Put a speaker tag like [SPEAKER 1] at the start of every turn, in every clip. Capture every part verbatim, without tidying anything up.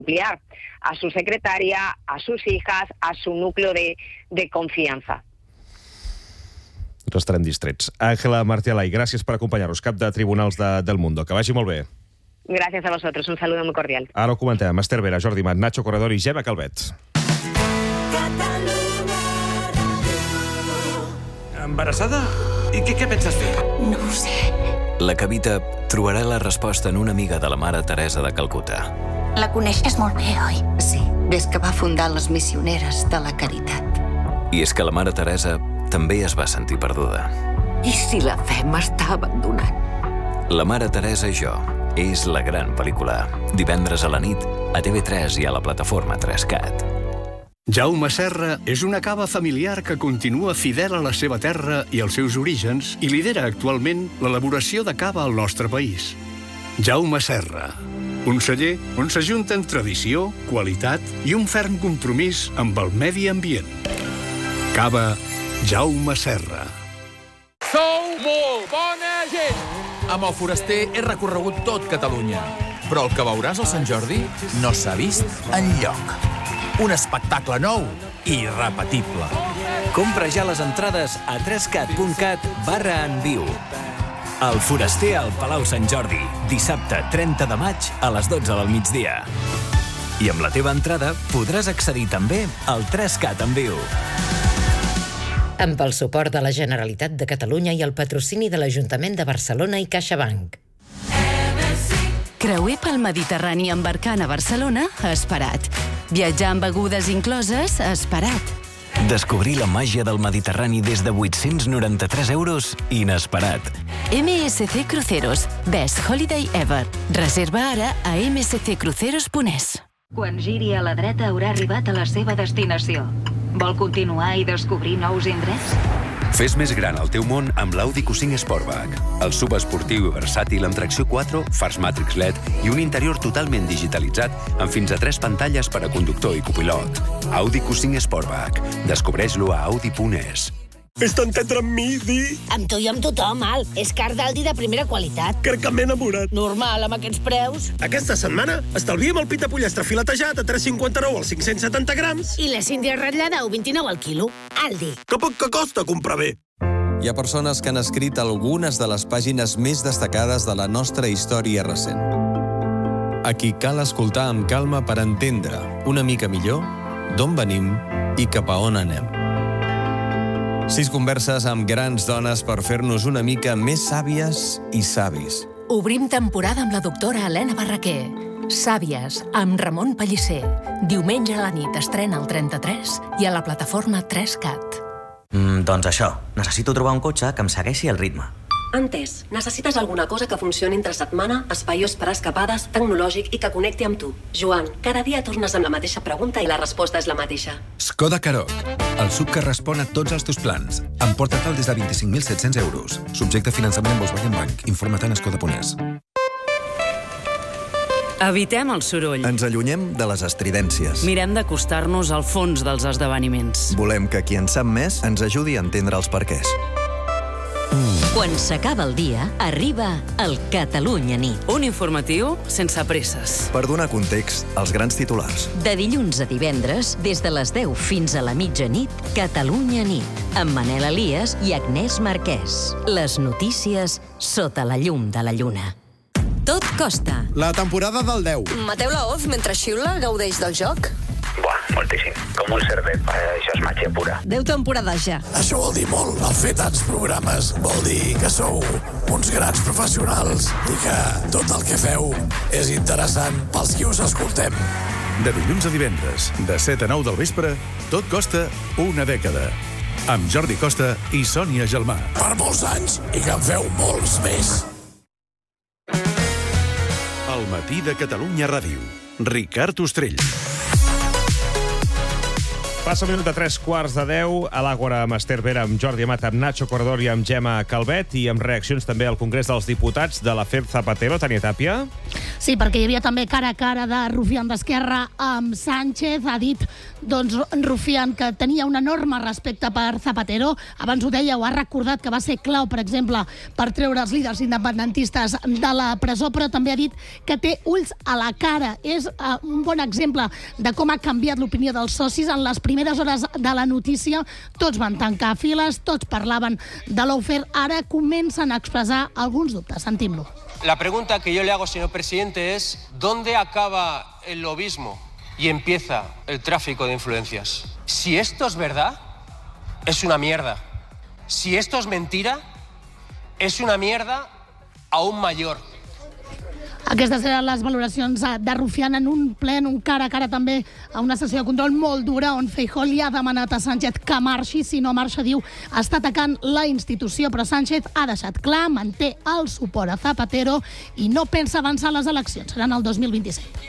[SPEAKER 1] ampliar a su secretaria, a sus hijas, a su núcleo de, de confianza.
[SPEAKER 2] No estarem distrets. Ángela Martialay, gràcies per acompanyar-nos, cap de Tribunals de, del Mundo. Que vagi molt bé.
[SPEAKER 1] Gracias a vosotros, un saludo muy cordial.
[SPEAKER 2] Ara ho comentem. Esther Vera, Jordi Mat, Nacho Corredor i Gemma Calvet.
[SPEAKER 3] Embarassada? I què, què penses fer?
[SPEAKER 4] No ho sé.
[SPEAKER 5] La Cavita trobarà la resposta en una amiga de la Mare Teresa de Calcuta.
[SPEAKER 4] La coneixes molt bé, oi?
[SPEAKER 6] Sí, des que va fundar les Missioneres de la Caritat.
[SPEAKER 5] I és que la Mare Teresa també es va sentir perduda.
[SPEAKER 6] I si la fe m'està abandonant?
[SPEAKER 5] La Mare Teresa i jo és la gran pel·lícula. Divendres a la nit, a T V tres i a la plataforma tres cat.
[SPEAKER 7] Jaume Serra és una cava familiar que continua fidel a la seva terra i als seus orígens i lidera actualment l'elaboració de cava al nostre país. Jaume Serra, un celler on s'ajunten tradició, qualitat i un ferm compromís amb el medi ambient. Cava Jaume Serra.
[SPEAKER 3] Sou molt bona gent! Amb el Foraster he recorregut tot Catalunya, però el que veuràs al Sant Jordi no s'ha vist enlloc. Un espectacle nou i irrepetible.
[SPEAKER 5] Compra ja les entrades a tres cat punt cat barra en viu. El Foraster al Palau Sant Jordi, dissabte trenta de maig a les dotze del migdia. I amb la teva entrada podràs accedir també al tres cat en viu.
[SPEAKER 8] Amb el suport de la Generalitat de Catalunya i el patrocini de l'Ajuntament de Barcelona i CaixaBank.
[SPEAKER 9] Creuer pel Mediterrani embarcant a Barcelona, esperat. Viatjar amb begudes incloses, esperat.
[SPEAKER 5] Descobrir la màgia del Mediterrani des de vuit-cents noranta-tres euros, inesperat.
[SPEAKER 9] M S C Cruceros, Best Holiday Ever. Reserva ara a m s c cruceros punt e s.
[SPEAKER 10] Quan giri a la dreta haurà arribat a la seva destinació. Vol continuar i descobrir nous indrets?
[SPEAKER 11] Fes més gran el teu món amb l'Audi Q cinc Sportback. El subesportiu i versàtil amb tracció quatre, fars Matrix L E D i un interior totalment digitalitzat amb fins a tres pantalles per a conductor i copilot. Audi Q cinc Sportback. Descobreix-lo a audi punt e s.
[SPEAKER 12] És tan tendre amb mi, Di.
[SPEAKER 13] Amb tu i amb tothom, Al. És car d'Aldi de primera qualitat.
[SPEAKER 12] Crec que m'he enamorat.
[SPEAKER 13] Normal, amb aquests preus.
[SPEAKER 12] Aquesta setmana estalviem el pita pollastre filetejat a tres coma cinquanta-nou als cinc-cents setanta grams.
[SPEAKER 13] I la síndria ratllada a un coma vint-i-nou al quilo. Aldi.
[SPEAKER 12] Que poc que costa comprar bé.
[SPEAKER 14] Hi ha persones que han escrit algunes de les pàgines més destacades de la nostra història recent. A qui cal escoltar amb calma per entendre una mica millor d'on venim i cap a on anem. Sis converses amb grans dones per fer-nos una mica més sàvies i savis.
[SPEAKER 15] Obrim temporada amb la doctora Helena Barraquer. Sàvies, amb Ramon Pellicer. Diumenge a la nit estrena al trenta-tres i a la plataforma tres cat.
[SPEAKER 16] Mm, doncs això, necessito trobar un cotxe que em segueixi el ritme.
[SPEAKER 17] Entès. Necessites alguna cosa que funcioni entre setmana, espaiós per escapades, tecnològic i que connecti amb tu. Joan, cada dia tornes amb la mateixa pregunta i la resposta és la mateixa.
[SPEAKER 18] Skoda Karoq, el sub que respon a tots els teus plans. Emporta-te'l des de vint-i-cinc mil set-cents euros. Subjecte a finançament en Volkswagen Bank. Informa't en skoda punt e s.
[SPEAKER 9] Evitem el soroll.
[SPEAKER 14] Ens allunyem de les estridències.
[SPEAKER 9] Mirem d'acostar-nos al fons dels esdeveniments.
[SPEAKER 14] Volem que qui en sap més ens ajudi a entendre els perquès.
[SPEAKER 19] Quan s'acaba el dia, arriba el Catalunya Nit.
[SPEAKER 9] Un informatiu sense presses.
[SPEAKER 14] Per donar context als grans titulars.
[SPEAKER 19] De dilluns a divendres, des de les deu fins a la mitjanit, Catalunya Nit, amb Manel Elias i Agnès Marquès. Les notícies sota la llum de la lluna. Tot costa.
[SPEAKER 20] La temporada del deu.
[SPEAKER 21] Mateu Laoz, mentre xiula, gaudeix del joc?
[SPEAKER 22] Buah, moltíssim. Com un cervet. Això és màgia pura.
[SPEAKER 21] Deu temporades ja.
[SPEAKER 23] Això vol dir molt. El fer tants programes vol dir que sou uns grans professionals i que tot el que feu és interessant pels qui us escoltem.
[SPEAKER 24] De dilluns a divendres, de set a nou del vespre, tot costa una dècada. Amb Jordi Costa i Sònia Gelmà.
[SPEAKER 23] Per molts anys i que en feu molts més.
[SPEAKER 24] El matí de Catalunya Ràdio. Ricard Ostrell.
[SPEAKER 2] Passa un minut de tres quarts de deu a l'Àgora amb Esther Vera, amb Jordi Amat, amb Nacho Corredor i amb Gemma Calvet, i amb reaccions també al Congrés dels Diputats de l'afer Zapatero. Tania Tàpia.
[SPEAKER 1] Sí, perquè hi havia també cara a cara de Rufián d'Esquerra amb Sánchez. Ha dit doncs, Rufián que tenia un enorme respecte per Zapatero. Abans ho deia, ho ha recordat, que va ser clau, per exemple, per treure els líders independentistes de la presó, però també ha dit que té ulls a la cara. És uh, un bon exemple de com ha canviat l'opinió dels socis. En les primeres hores de la notícia tots van tancar files, tots parlaven de lawfare. Ara comencen a expressar alguns dubtes. Sentim-lo.
[SPEAKER 4] La pregunta que yo le hago, señor presidente, es ¿dónde acaba el lobismo y empieza el tráfico de influencias? Si esto es verdad, es una mierda. Si esto es mentira, es una mierda aún mayor.
[SPEAKER 1] Aquestes eren les valoracions de Rufián en un ple, en un cara a cara també, a una sessió de control molt dura, on Feijóo li ha demanat a Sánchez que marxi. Si no marxa, diu, està atacant la institució, però Sánchez ha deixat clar, manté el suport a Zapatero i no pensa avançar les eleccions. Seran el dos mil vint-i-set.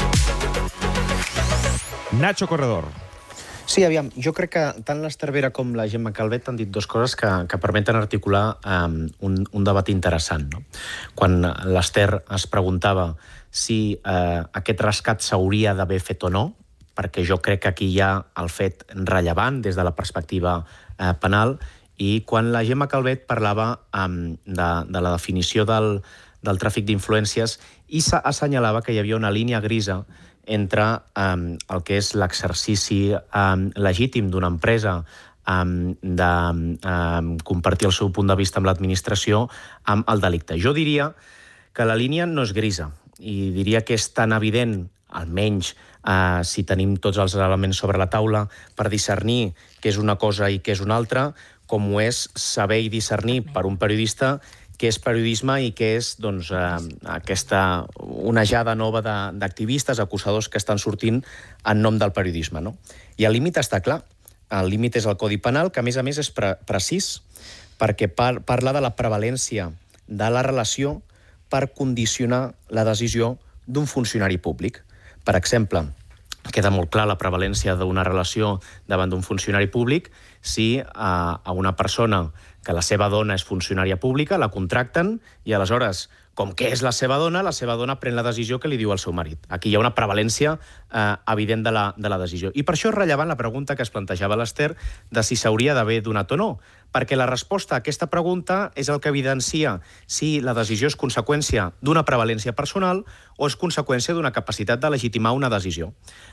[SPEAKER 2] Nacho Corredor.
[SPEAKER 6] Sí, aviam, jo crec que tant l'Ester Vera com la Gemma Calvet han dit dues coses que, que permeten articular um, un, un debat interessant. No? Quan l'Ester es preguntava si uh, aquest rescat s'hauria d'haver fet o no, perquè jo crec que aquí hi ha el fet rellevant des de la perspectiva uh, penal, i quan la Gemma Calvet parlava um, de, de la definició del, del tràfic d'influències i assenyalava que hi havia una línia grisa entre um, el que és l'exercici um, legítim d'una empresa um, de um, compartir el seu punt de vista amb l'administració amb el delicte. Jo diria que la línia no és grisa i diria que és tan evident, almenys uh, si tenim tots els elements sobre la taula, per discernir què és una cosa i què és una altra, com ho és saber i discernir per un periodista què és periodisme i què és doncs, eh, aquesta onejada nova d'activistes, acusadors que estan sortint en nom del periodisme. No? I el límit està clar. El límit és el Codi Penal, que a més a més és pre precís, perquè par parla de la prevalència de la relació per condicionar la decisió d'un funcionari públic. Per exemple, queda molt clar la prevalència d'una relació davant d'un funcionari públic si a, a una persona que la seva dona és funcionària pública, la contracten i aleshores, com que és la seva dona, la seva dona pren la decisió que li diu al seu marit. Aquí hi ha una prevalència eh, evident de la, de la decisió. I per això és rellevant la pregunta que es plantejava l'Ester de si s'hauria d'haver donat o no, perquè la resposta a aquesta pregunta és el que evidencia si la decisió és conseqüència d'una prevalència personal o és conseqüència d'una capacitat de legitimar una decisió.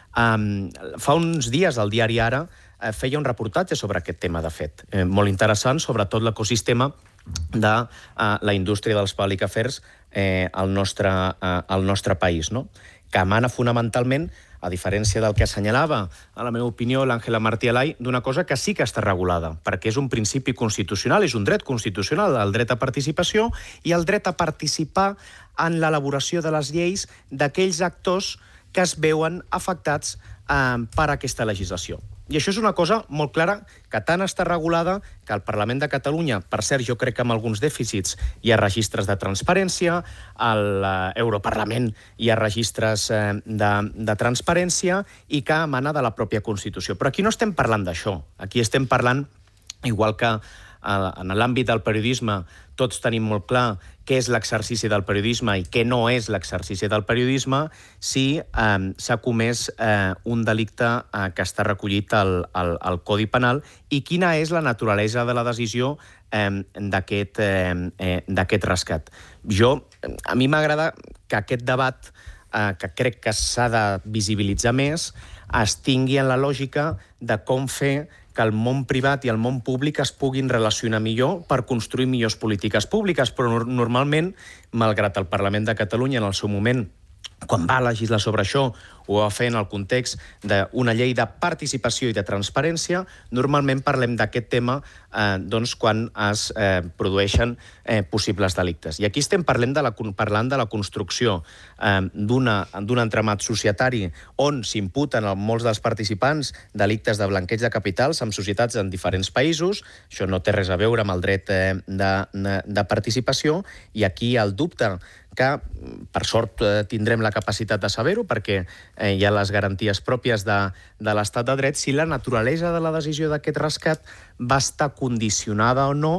[SPEAKER 6] Um, fa uns dies, al diari Ara, eh, feia un reportatge sobre aquest tema, de fet, eh, molt interessant, sobre tot l'ecosistema de uh, la indústria dels public affairs eh, al, nostre, uh, al nostre país, no? Que emana fonamentalment, a diferència del que assenyalava, a la meva opinió, l'Àngela Martí Alay, d'una cosa que sí que està regulada, perquè és un principi constitucional, és un dret constitucional, el dret a participació i el dret a participar en l'elaboració de les lleis d'aquells actors que es veuen afectats eh, per aquesta legislació. I això és una cosa molt clara, que tant està regulada que al Parlament de Catalunya, per cert, jo crec que amb alguns dèficits hi ha registres de transparència, a l'Europarlament hi ha registres eh, de, de transparència i que emana de la pròpia Constitució. Però aquí no estem parlant d'això. Aquí estem parlant, igual que en l'àmbit del periodisme tots tenim molt clar què és l'exercici del periodisme i què no és l'exercici del periodisme, si eh, s'ha comès eh, un delicte eh, que està recollit al, al, al Codi Penal i quina és la naturalesa de la decisió eh, d'aquest eh, eh, rescat. Jo, a mi m'agrada que aquest debat, eh, que crec que s'ha de visibilitzar més, es tingui en la lògica de com fer que el món privat i el món públic es puguin relacionar millor per construir millors polítiques públiques, però normalment, malgrat el Parlament de Catalunya en el seu moment, quan va legislar sobre això, ho va fer en el context d'una llei de participació i de transparència, normalment parlem d'aquest tema eh, doncs, quan es eh, produeixen eh, possibles delictes. I aquí estem parlant de la, parlant de la construcció eh, d'un entramat societari on s'imputen a molts dels participants delictes de blanqueig de capitals en societats en diferents països. Això no té res a veure amb el dret eh, de, de, de participació, i aquí hi ha el dubte que, per sort, tindrem la capacitat de saber-ho, perquè eh, hi ha les garanties pròpies de, de l'estat de dret, si la naturalesa de la decisió d'aquest rescat va estar condicionada o no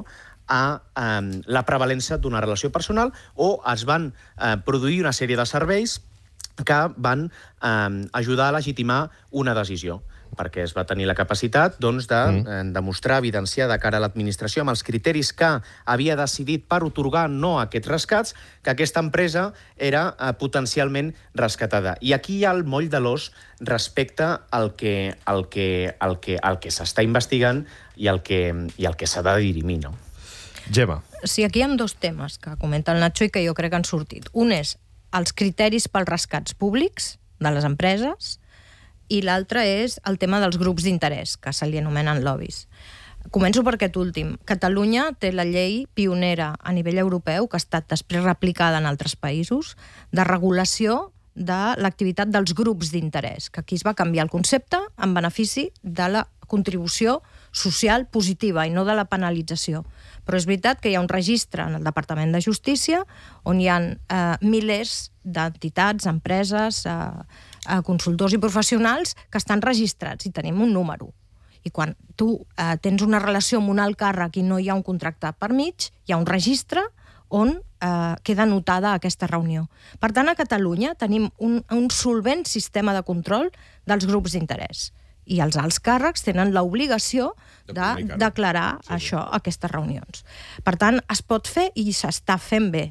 [SPEAKER 6] a eh, la prevalença d'una relació personal o es van eh, produir una sèrie de serveis que van eh, ajudar a legitimar una decisió, perquè es va tenir la capacitat doncs, de mm. demostrar, evidenciar de cara a l'administració amb els criteris que havia decidit per otorgar no a aquests rescats, que aquesta empresa era eh, potencialment rescatada. I aquí hi ha el moll de l'os respecte al que, al que, al que, al que s'està investigant i el que, i el que s'ha de dirimir, no?
[SPEAKER 2] Gemma.
[SPEAKER 3] Sí, aquí hi ha dos temes que comenta el Nacho i que jo crec que han sortit. Un és els criteris pels rescats públics de les empreses i l'altre és el tema dels grups d'interès, que se li anomenen lobbies. Començo per aquest últim. Catalunya té la llei pionera a nivell europeu, que ha estat després replicada en altres països, de regulació de l'activitat dels grups d'interès, que aquí es va canviar el concepte en benefici de la contribució social positiva i no de la penalització. Però és veritat que hi ha un registre en el Departament de Justícia on hi ha eh, milers d'entitats, empreses, eh, eh, consultors i professionals que estan registrats i tenim un número. I quan tu eh, tens una relació amb un alt càrrec i no hi ha un contracte per mig, hi ha un registre on eh, queda anotada aquesta reunió. Per tant, a Catalunya tenim un, un solvent sistema de control dels grups d'interès. I els alts càrrecs tenen l'obligació de, de declarar sí, això, sí. aquestes reunions. Per tant, es pot fer i s'està fent bé.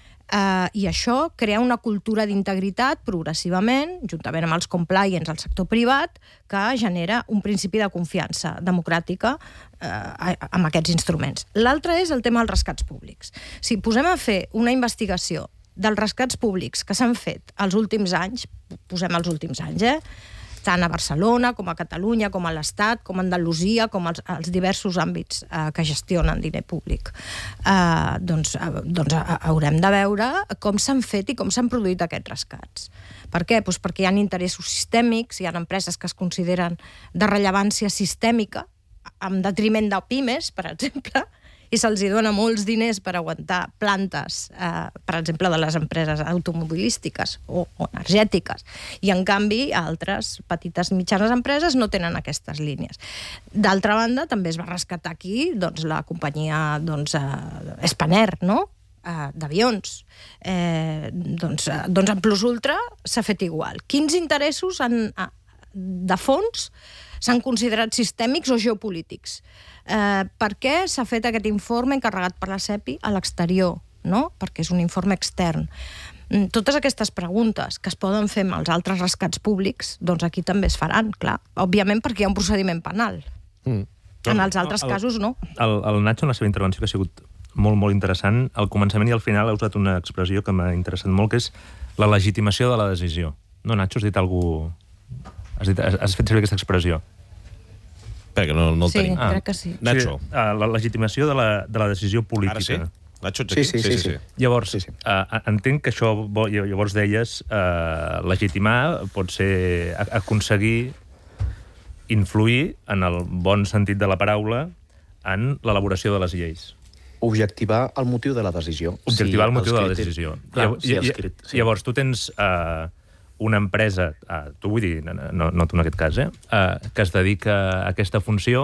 [SPEAKER 3] Uh, I això crea una cultura d'integritat progressivament, juntament amb els compliance al sector privat, que genera un principi de confiança democràtica uh, amb aquests instruments. L'altre és el tema dels rescats públics. Si posem a fer una investigació dels rescats públics que s'han fet els últims anys, posem els últims anys, eh? tant a Barcelona, com a Catalunya, com a l'Estat, com a Andalusia, com als, als diversos àmbits eh, que gestionen diner públic. Eh, doncs eh, doncs eh, haurem de veure com s'han fet i com s'han produït aquests rescats. Per què? Doncs perquè hi ha interessos sistèmics, hi ha empreses que es consideren de rellevància sistèmica, en detriment de pimes, per exemple, i se'ls dona molts diners per aguantar plantes, eh, per exemple, de les empreses automobilístiques o, o energètiques. I, en canvi, altres petites i mitjanes empreses no tenen aquestes línies. D'altra banda, també es va rescatar aquí doncs, la companyia doncs, eh, Spanair, no? Eh, d'avions. Eh, doncs, eh, doncs en Plus Ultra s'ha fet igual. Quins interessos han, de fons s'han considerat sistèmics o geopolítics? Eh, per què s'ha fet aquest informe encarregat per la CEPI a l'exterior, no? Perquè és un informe extern. Totes aquestes preguntes que es poden fer amb els altres rescats públics, doncs aquí també es faran, clar. Òbviament perquè hi ha un procediment penal. Mm. En els altres el, casos, no.
[SPEAKER 7] El, el Nacho, en la seva intervenció, que ha sigut molt, molt interessant, al començament i al final ha usat una expressió que m'ha interessat molt, que és la legitimació de la decisió. No, Nacho, has dit alguna cosa... Has, dit, has, has fet servir aquesta expressió.
[SPEAKER 2] Perquè no, no el
[SPEAKER 3] sí,
[SPEAKER 2] tenim.
[SPEAKER 3] Sí, crec que sí.
[SPEAKER 2] Nacho.
[SPEAKER 7] Sí, la legitimació de la, de la decisió política.
[SPEAKER 2] Ara sí? Nacho, ets
[SPEAKER 6] aquí?
[SPEAKER 2] Sí, sí, sí. sí, sí.
[SPEAKER 7] Llavors,
[SPEAKER 6] sí, sí.
[SPEAKER 7] Uh, entenc que això, llavors deies, uh, legitimar pot ser aconseguir influir, en el bon sentit de la paraula, en l'elaboració de les lleis.
[SPEAKER 6] Objectivar el motiu de la decisió.
[SPEAKER 7] Objectivar
[SPEAKER 6] sí,
[SPEAKER 7] el motiu de la decisió.
[SPEAKER 6] Clar,
[SPEAKER 7] Llavors,
[SPEAKER 6] sí, els crit... sí.
[SPEAKER 7] llavors tu tens... Uh, una empresa, uh, tu vull dir, no, no tu en aquest cas, eh, uh, que es dedica a aquesta funció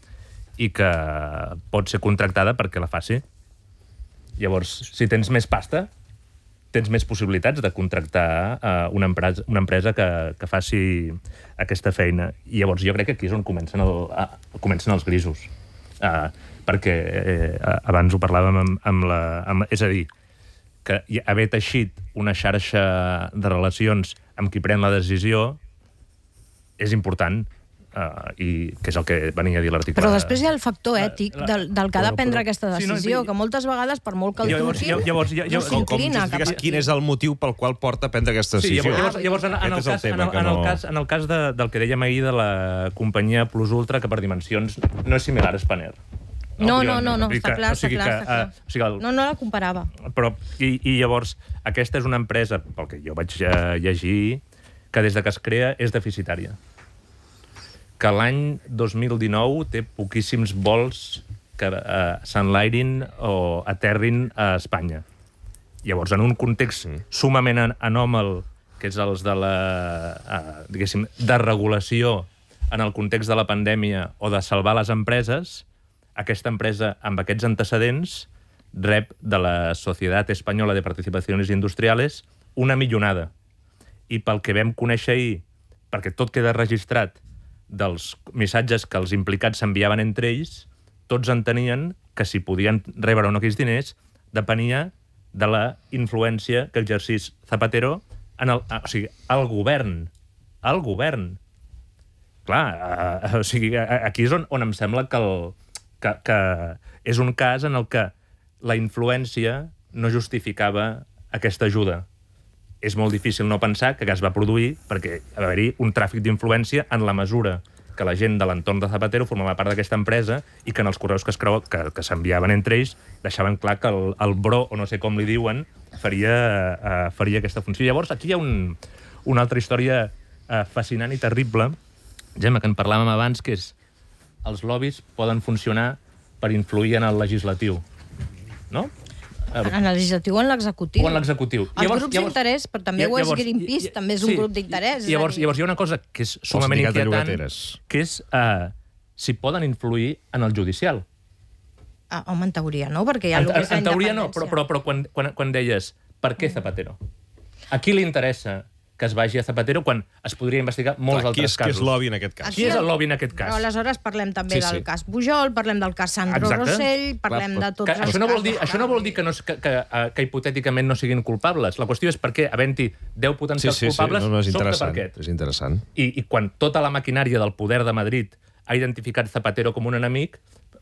[SPEAKER 7] i que pot ser contractada perquè la faci. Llavors, si tens més pasta, tens més possibilitats de contractar uh, una empresa, una empresa que, que faci aquesta feina. I llavors jo crec que aquí és on comencen, el, uh, comencen els grisos. Uh, perquè eh, abans ho parlàvem amb, amb la... Amb, és a dir, que haver teixit una xarxa de relacions amb qui pren la decisió és important, uh, i que és el que venia a dir l'article.
[SPEAKER 3] Però després hi ha el factor ètic la, la, del, del que ha de prendre però, aquesta decisió, sí, no, que moltes vegades, per molt que el
[SPEAKER 7] llavors,
[SPEAKER 3] toquin,
[SPEAKER 7] llavors, llavors,
[SPEAKER 3] no s'inclina.
[SPEAKER 2] Com, com quin és el motiu pel qual porta a prendre aquesta decisió?
[SPEAKER 7] Sí, llavors, llavors en, en, el cas, en, el, en, el cas, en el cas de, del que dèiem ahir de la companyia Plus Ultra, que per dimensions no és similar a Spanair.
[SPEAKER 3] No, no, no, no, està clar, està clar, està clar.
[SPEAKER 7] O sigui, el...
[SPEAKER 3] No, no la comparava.
[SPEAKER 7] Però, i, i llavors, aquesta és una empresa, pel que jo vaig llegir, que des de que es crea és deficitària. Que l'any dos mil dinou té poquíssims vols que uh, s'enlairin o aterrin a Espanya. Llavors, en un context sumament anòmal, que és els de la, uh, diguéssim, desregulació en el context de la pandèmia o de salvar les empreses, aquesta empresa amb aquests antecedents rep de la Societat Espanyola de Participaciones Industriales una millonada. I pel que vam conèixer ahir, perquè tot queda registrat dels missatges que els implicats s'enviaven entre ells, tots entenien que si podien rebre o no aquells diners depenia de la influència que exercís Zapatero en el, o sigui, el govern. El govern. Clar, eh, o sigui, aquí és on, on em sembla que, el, que, que és un cas en el que la influència no justificava aquesta ajuda. És molt difícil no pensar que es va produir perquè va haver-hi un tràfic d'influència en la mesura que la gent de l'entorn de Zapatero formava part d'aquesta empresa i que en els correus que es creu que, que s'enviaven entre ells deixaven clar que el, el bro, o no sé com li diuen, faria, uh, faria aquesta funció. Llavors, aquí hi ha un, una altra història uh, fascinant i terrible, Gemma, que en parlàvem abans, que és els lobbies poden funcionar per influir en el legislatiu. No?
[SPEAKER 3] En el legislatiu o en l'executiu.
[SPEAKER 7] O en l'executiu.
[SPEAKER 3] Els grups d'interès, però també ho és Greenpeace, també és un grup d'interès.
[SPEAKER 7] Llavors, llavors hi ha una cosa que és sumament inquietant, que és uh, si poden influir en el judicial.
[SPEAKER 3] Ah, home, en teoria no, perquè hi ha
[SPEAKER 7] en,
[SPEAKER 3] el que és la
[SPEAKER 7] en teoria no,
[SPEAKER 3] independència.
[SPEAKER 7] però, però, però quan, quan, quan deies per què Zapatero? A qui li interessa que es vagi a Zapatero quan es podria investigar molts
[SPEAKER 2] Clar,
[SPEAKER 7] altres
[SPEAKER 2] qui és,
[SPEAKER 7] casos?
[SPEAKER 2] Qui és lobby en aquest cas?
[SPEAKER 7] Qui és el lobby en aquest cas?
[SPEAKER 3] Però aleshores parlem també
[SPEAKER 2] Sí,
[SPEAKER 3] del
[SPEAKER 2] sí.
[SPEAKER 3] cas Pujol, parlem del cas Sandro
[SPEAKER 7] Exacte.
[SPEAKER 3] Rossell, parlem
[SPEAKER 2] Clar,
[SPEAKER 3] de tots
[SPEAKER 7] Que
[SPEAKER 3] els
[SPEAKER 7] això, no vol
[SPEAKER 3] casos.
[SPEAKER 7] dir, això no vol dir que, no, que, que, que hipotèticament no siguin culpables. La qüestió és per què, havent-hi deu
[SPEAKER 2] Sí,
[SPEAKER 7] potencials
[SPEAKER 2] sí, sí,
[SPEAKER 7] culpables,
[SPEAKER 2] no, no, és
[SPEAKER 7] s'opta per
[SPEAKER 2] interessant.
[SPEAKER 7] aquest.
[SPEAKER 2] És interessant.
[SPEAKER 7] I, I quan tota la maquinària del poder de Madrid ha identificat Zapatero com un enemic,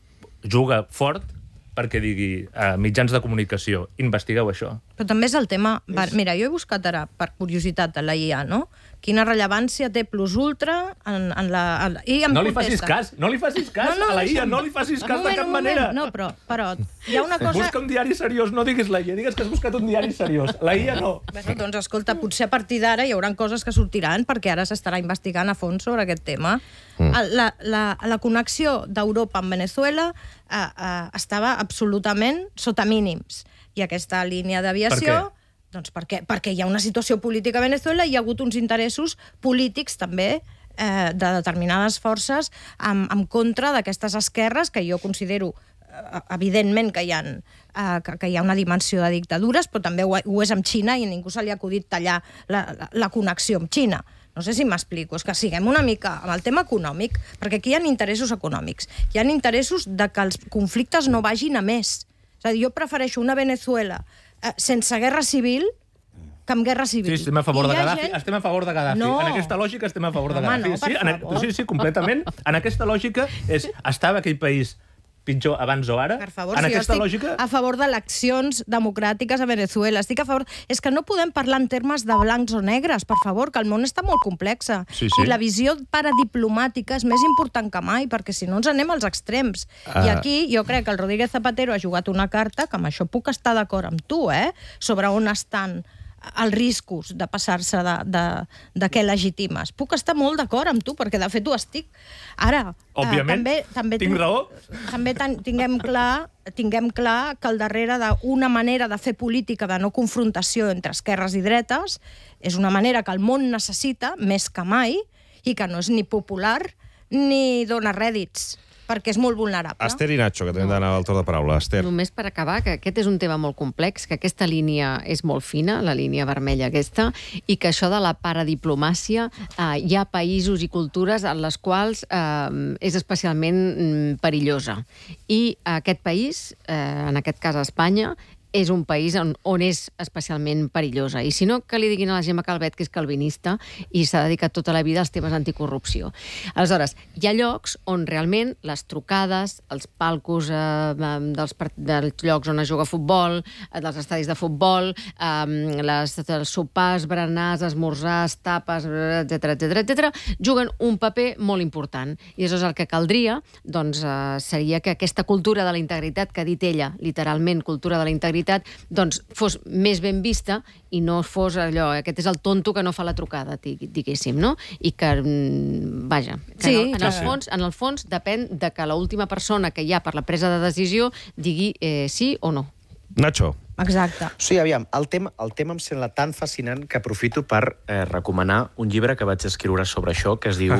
[SPEAKER 7] juga fort perquè digui a mitjans de comunicació, investigueu això.
[SPEAKER 3] Però també és el tema... Va, mira, jo he buscat ara, per curiositat, a la I A, no? Quina rellevància té Plus Ultra en, en la... En, i em
[SPEAKER 7] No li facis
[SPEAKER 3] contesta.
[SPEAKER 7] cas, no li facis cas
[SPEAKER 3] No, no,
[SPEAKER 7] a la I A,
[SPEAKER 3] deixa'm.
[SPEAKER 7] no li facis
[SPEAKER 3] Un
[SPEAKER 7] cas
[SPEAKER 3] moment,
[SPEAKER 7] de cap
[SPEAKER 3] un moment.
[SPEAKER 7] manera.
[SPEAKER 3] No, però, però hi ha una cosa...
[SPEAKER 7] Busca un diari seriós, no diguis la I A, digues que has buscat un diari seriós. La I A no.
[SPEAKER 3] Bé, doncs, escolta, potser a partir d'ara hi haurà coses que sortiran, perquè ara s'estarà investigant a fons sobre aquest tema. Mm. La, la, la connexió d'Europa amb Venezuela eh, eh, estava absolutament sota mínims. I aquesta línia d'aviació...
[SPEAKER 7] Per què?
[SPEAKER 3] Doncs perquè, perquè hi ha una situació política a Venezuela i hi ha hagut uns interessos polítics també eh, de determinades forces en, en contra d'aquestes esquerres que jo considero eh, evidentment que hi ha, eh, que, que hi ha una dimensió de dictadures, però també ho, ho és amb Xina i a ningú se li ha acudit tallar la, la, la connexió amb Xina. No sé si m'explico, és que siguem una mica amb el tema econòmic, perquè aquí hi ha interessos econòmics, hi ha interessos de que els conflictes no vagin a més. És a dir, jo prefereixo una Venezuela eh, sense guerra civil que amb guerra civil.
[SPEAKER 7] Sí, estem a favor
[SPEAKER 3] I
[SPEAKER 7] de
[SPEAKER 3] hi ha
[SPEAKER 7] Gaddafi.
[SPEAKER 3] gent-
[SPEAKER 7] Estem a favor de Gaddafi.
[SPEAKER 3] No.
[SPEAKER 7] En aquesta lògica estem a favor de
[SPEAKER 3] Home,
[SPEAKER 7] Gaddafi.
[SPEAKER 3] no, per
[SPEAKER 7] sí, en,
[SPEAKER 3] favor.
[SPEAKER 7] sí, sí, completament. En aquesta lògica és estava aquell país pitjor abans o ara?
[SPEAKER 3] Per favor,
[SPEAKER 7] en
[SPEAKER 3] si jo
[SPEAKER 7] aquesta
[SPEAKER 3] estic
[SPEAKER 7] lògica...
[SPEAKER 3] a favor d'eleccions democràtiques a Venezuela. Estic a favor... És que no podem parlar en termes de blancs o negres, per favor, que el món està molt complex.
[SPEAKER 2] Sí, sí.
[SPEAKER 3] I la visió paradiplomàtica és més important que mai, perquè si no ens anem als extrems.
[SPEAKER 2] Ah.
[SPEAKER 3] I aquí jo crec que el Rodríguez Zapatero ha jugat una carta, que amb això puc estar d'acord amb tu, eh? Sobre on estan els riscos de passar-se de, de, de què legitimes. Puc estar molt d'acord amb tu, perquè de fet ho estic. Ara,
[SPEAKER 7] Òbviament,
[SPEAKER 3] eh, també, també
[SPEAKER 7] tinc raó.
[SPEAKER 3] També ten, tinguem clar tinguem clar que al darrere d'una manera de fer política de no confrontació entre esquerres i dretes és una manera que el món necessita més que mai i que no és ni popular ni dona rèdits, perquè és molt vulnerable.
[SPEAKER 2] Esther i Nacho, que també hem d'anar al torn de paraula. Esther.
[SPEAKER 5] Només per acabar, que aquest és un tema molt complex, que aquesta línia és molt fina, la línia vermella aquesta, i que això de la paradiplomàcia, eh, hi ha països i cultures en les quals eh, és especialment mm, perillosa. I aquest país, eh, en aquest cas Espanya, és un país on, on és especialment perillosa. I si no, que li diguin a la Gemma Calvet que és calvinista i s'ha dedicat tota la vida als temes anticorrupció. Aleshores, hi ha llocs on realment les trucades, els palcos eh, dels, dels llocs on es juga a futbol, eh, dels estadis de futbol, eh, les, els sopars, berenars, esmorzars, tapes, etcètera, etcètera, etcètera, juguen un paper molt important. I això és el que caldria, doncs, eh, seria que aquesta cultura de la integritat que ha dit ella, literalment cultura de la integritat, doncs fos més ben vista i no fos allò, aquest és el tonto que no fa la trucada, diguéssim, no? I que, vaja, que
[SPEAKER 3] Sí,
[SPEAKER 5] en, el, en, el
[SPEAKER 3] sí.
[SPEAKER 5] fons, en el fons depèn de que l'última persona que hi ha per la presa de decisió digui eh, sí o no.
[SPEAKER 2] Nacho.
[SPEAKER 3] Exacte.
[SPEAKER 6] Sí, aviam, el tema, el tema em sembla tan fascinant que aprofito per eh, recomanar un llibre que vaig escriure sobre això, que es diu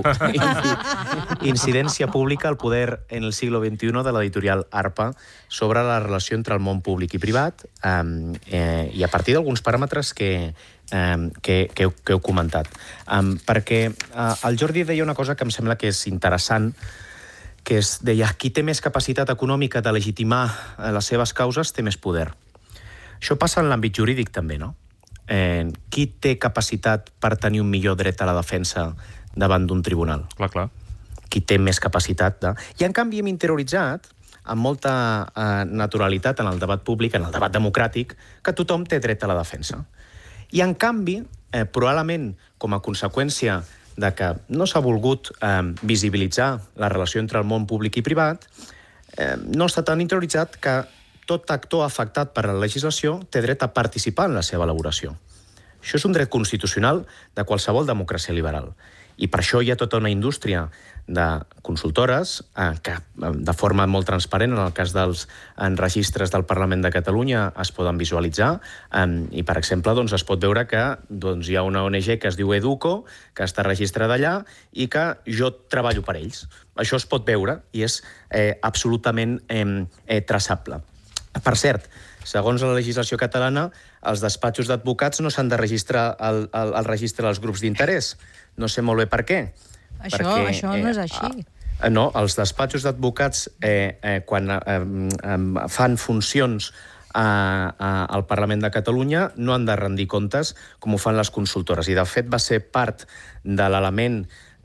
[SPEAKER 6] Incidència pública, el poder en el siglo veintiuno, de l'editorial ARPA, sobre la relació entre el món públic i privat, eh, eh, i a partir d'alguns paràmetres que, eh, que, que, heu, que heu comentat. Um, perquè eh, el Jordi deia una cosa que em sembla que és interessant, que és, deia, qui té més capacitat econòmica de legitimar les seves causes té més poder. Això passa en l'àmbit jurídic també, no? Eh, qui té capacitat per tenir un millor dret a la defensa davant d'un tribunal?
[SPEAKER 2] Clar, clar.
[SPEAKER 6] Qui té més capacitat de... I en canvi hem interioritzat amb molta eh, naturalitat en el debat públic, en el debat democràtic, que tothom té dret a la defensa. I en canvi, eh, probablement com a conseqüència de que no s'ha volgut eh, visibilitzar la relació entre el món públic i privat, eh, no està tan interioritzat que tot actor afectat per la legislació té dret a participar en la seva elaboració. Això és un dret constitucional de qualsevol democràcia liberal. I per això hi ha tota una indústria de consultores eh, que, de forma molt transparent, en el cas dels en registres del Parlament de Catalunya, es poden visualitzar. Eh, I, per exemple, doncs, es pot veure que doncs, hi ha una O N G que es diu Educo, que està registrada allà i que jo treballo per ells. Això es pot veure i és eh, absolutament eh, eh, traçable. Per cert, segons la legislació catalana, els despatxos d'advocats no s'han de registrar al, al, al registre dels grups d'interès. No sé molt bé per què.
[SPEAKER 3] Això,
[SPEAKER 6] Perquè,
[SPEAKER 3] això no és així.
[SPEAKER 6] Eh, no, els despatxos d'advocats, eh, eh, quan eh, eh, fan funcions a, a, al Parlament de Catalunya, no han de rendir comptes com ho fan les consultores. I, de fet, va ser part de l'element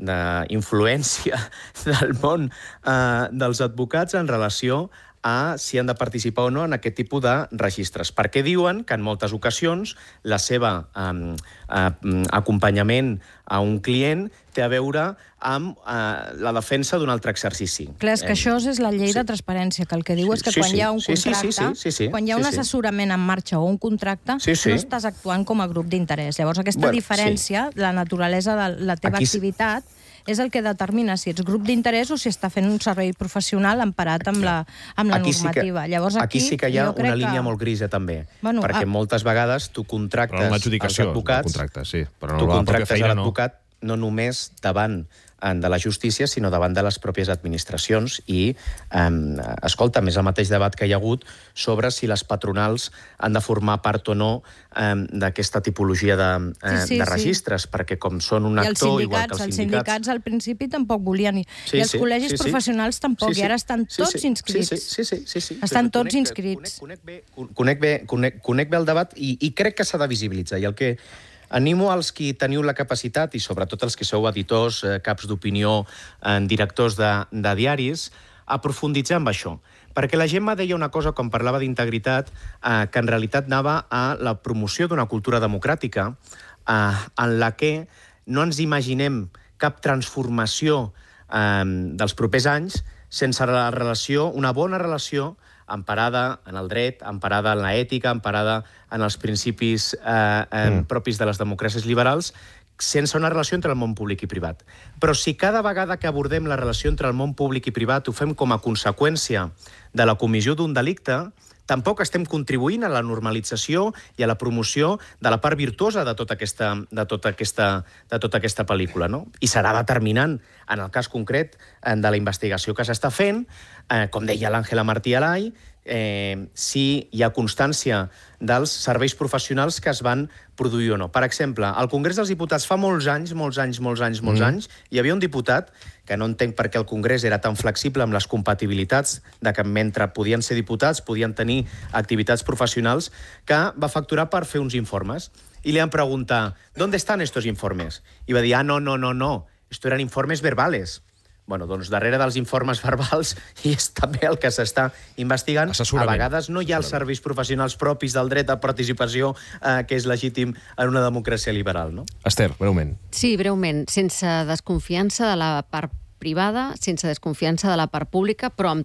[SPEAKER 6] d'influència del món eh, dels advocats en relació a si han de participar o no en aquest tipus de registres. Perquè diuen que en moltes ocasions la seva um, uh, acompanyament a un client té a veure amb uh, la defensa d'un altre exercici.
[SPEAKER 3] Clar, és que eh, això és la llei sí. de transparència, que el que diu és que
[SPEAKER 6] sí,
[SPEAKER 3] quan
[SPEAKER 6] sí,
[SPEAKER 3] hi ha un
[SPEAKER 6] sí,
[SPEAKER 3] contracte,
[SPEAKER 6] sí, sí, sí, sí,
[SPEAKER 3] quan hi ha un
[SPEAKER 6] sí, sí.
[SPEAKER 3] assessorament en marxa o un contracte,
[SPEAKER 6] sí, sí.
[SPEAKER 3] no estàs actuant com a grup d'interès. Llavors, aquesta
[SPEAKER 6] bueno,
[SPEAKER 3] diferència,
[SPEAKER 6] sí.
[SPEAKER 3] la naturalesa de la teva
[SPEAKER 6] Aquí...
[SPEAKER 3] activitat, és el que determina si ets grup d'interès o si està fent un servei professional emparat amb la, amb la
[SPEAKER 6] aquí
[SPEAKER 3] normativa.
[SPEAKER 6] Sí que,
[SPEAKER 3] Llavors, aquí,
[SPEAKER 6] aquí sí que hi ha una línia
[SPEAKER 3] que...
[SPEAKER 6] molt grisa, també.
[SPEAKER 3] Bueno,
[SPEAKER 6] perquè
[SPEAKER 3] a...
[SPEAKER 6] moltes vegades tu contractes els advocats...
[SPEAKER 2] Contracte, sí, però no
[SPEAKER 6] tu
[SPEAKER 2] la
[SPEAKER 6] contractes
[SPEAKER 2] feina,
[SPEAKER 6] l'advocat no. no només davant de la justícia, sinó davant de les pròpies administracions. I, eh, escolta, més el mateix debat que hi ha hagut sobre si les patronals han de formar part o no eh, d'aquesta tipologia de, eh,
[SPEAKER 3] sí, sí,
[SPEAKER 6] de registres, sí. perquè com són un actor, igual que els sindicats...
[SPEAKER 3] Els sindicats al principi tampoc volien, i,
[SPEAKER 6] sí,
[SPEAKER 3] i els
[SPEAKER 6] sí,
[SPEAKER 3] col·legis
[SPEAKER 6] sí, sí.
[SPEAKER 3] professionals tampoc,
[SPEAKER 6] sí, sí.
[SPEAKER 3] i ara estan tots
[SPEAKER 6] sí, sí.
[SPEAKER 3] inscrits.
[SPEAKER 6] Sí, sí, sí, sí, sí.
[SPEAKER 3] Estan
[SPEAKER 6] sí,
[SPEAKER 3] tots
[SPEAKER 6] conec,
[SPEAKER 3] inscrits.
[SPEAKER 6] Conec, conec, bé, conec, bé, conec, conec bé el debat i, i crec que s'ha de visibilitzar. I el que animo als qui teniu la capacitat, i sobretot els que sou editors, eh, caps d'opinió, eh, directors de, de diaris, a profunditzar amb això. Perquè la Gemma deia una cosa quan parlava d'integritat, eh, que en realitat anava a la promoció d'una cultura democràtica eh, en la que no ens imaginem cap transformació eh, dels propers anys sense la relació, una bona relació emparada en el dret, emparada en l'ètica, emparada en els principis eh, eh, mm. propis de les democràcies liberals, sense una relació entre el món públic i privat. Però si cada vegada que abordem la relació entre el món públic i privat ho fem com a conseqüència de la comissió d'un delicte, tampoc estem contribuint a la normalització i a la promoció de la part virtuosa de tota aquesta, de tota aquesta, de tota aquesta pel·lícula. No? I serà determinant, en el cas concret de la investigació que s'està fent, eh, com deia l'Àngela Martí Alay, eh, si hi ha constància dels serveis professionals que es van produir o no. Per exemple, al Congrés dels Diputats fa molts anys, molts anys, molts anys, molts mm. anys, hi havia un diputat, que no entenc per què el Congrés era tan flexible amb les compatibilitats, de que mentre podien ser diputats, podien tenir activitats professionals, que va facturar per fer uns informes. I li han preguntat, ¿dónde están estos informes? I va dir, ah, no, no, no, no, esto eran informes verbales. Bueno, doncs darrere dels informes verbals i és també el que s'està investigant. A vegades no hi ha els serveis professionals propis del dret a participació eh, que és legítim en una democràcia liberal, no?
[SPEAKER 2] Esther, breument.
[SPEAKER 5] Sí, breument. Sense desconfiança de la part privada, sense desconfiança de la part pública, però amb, trans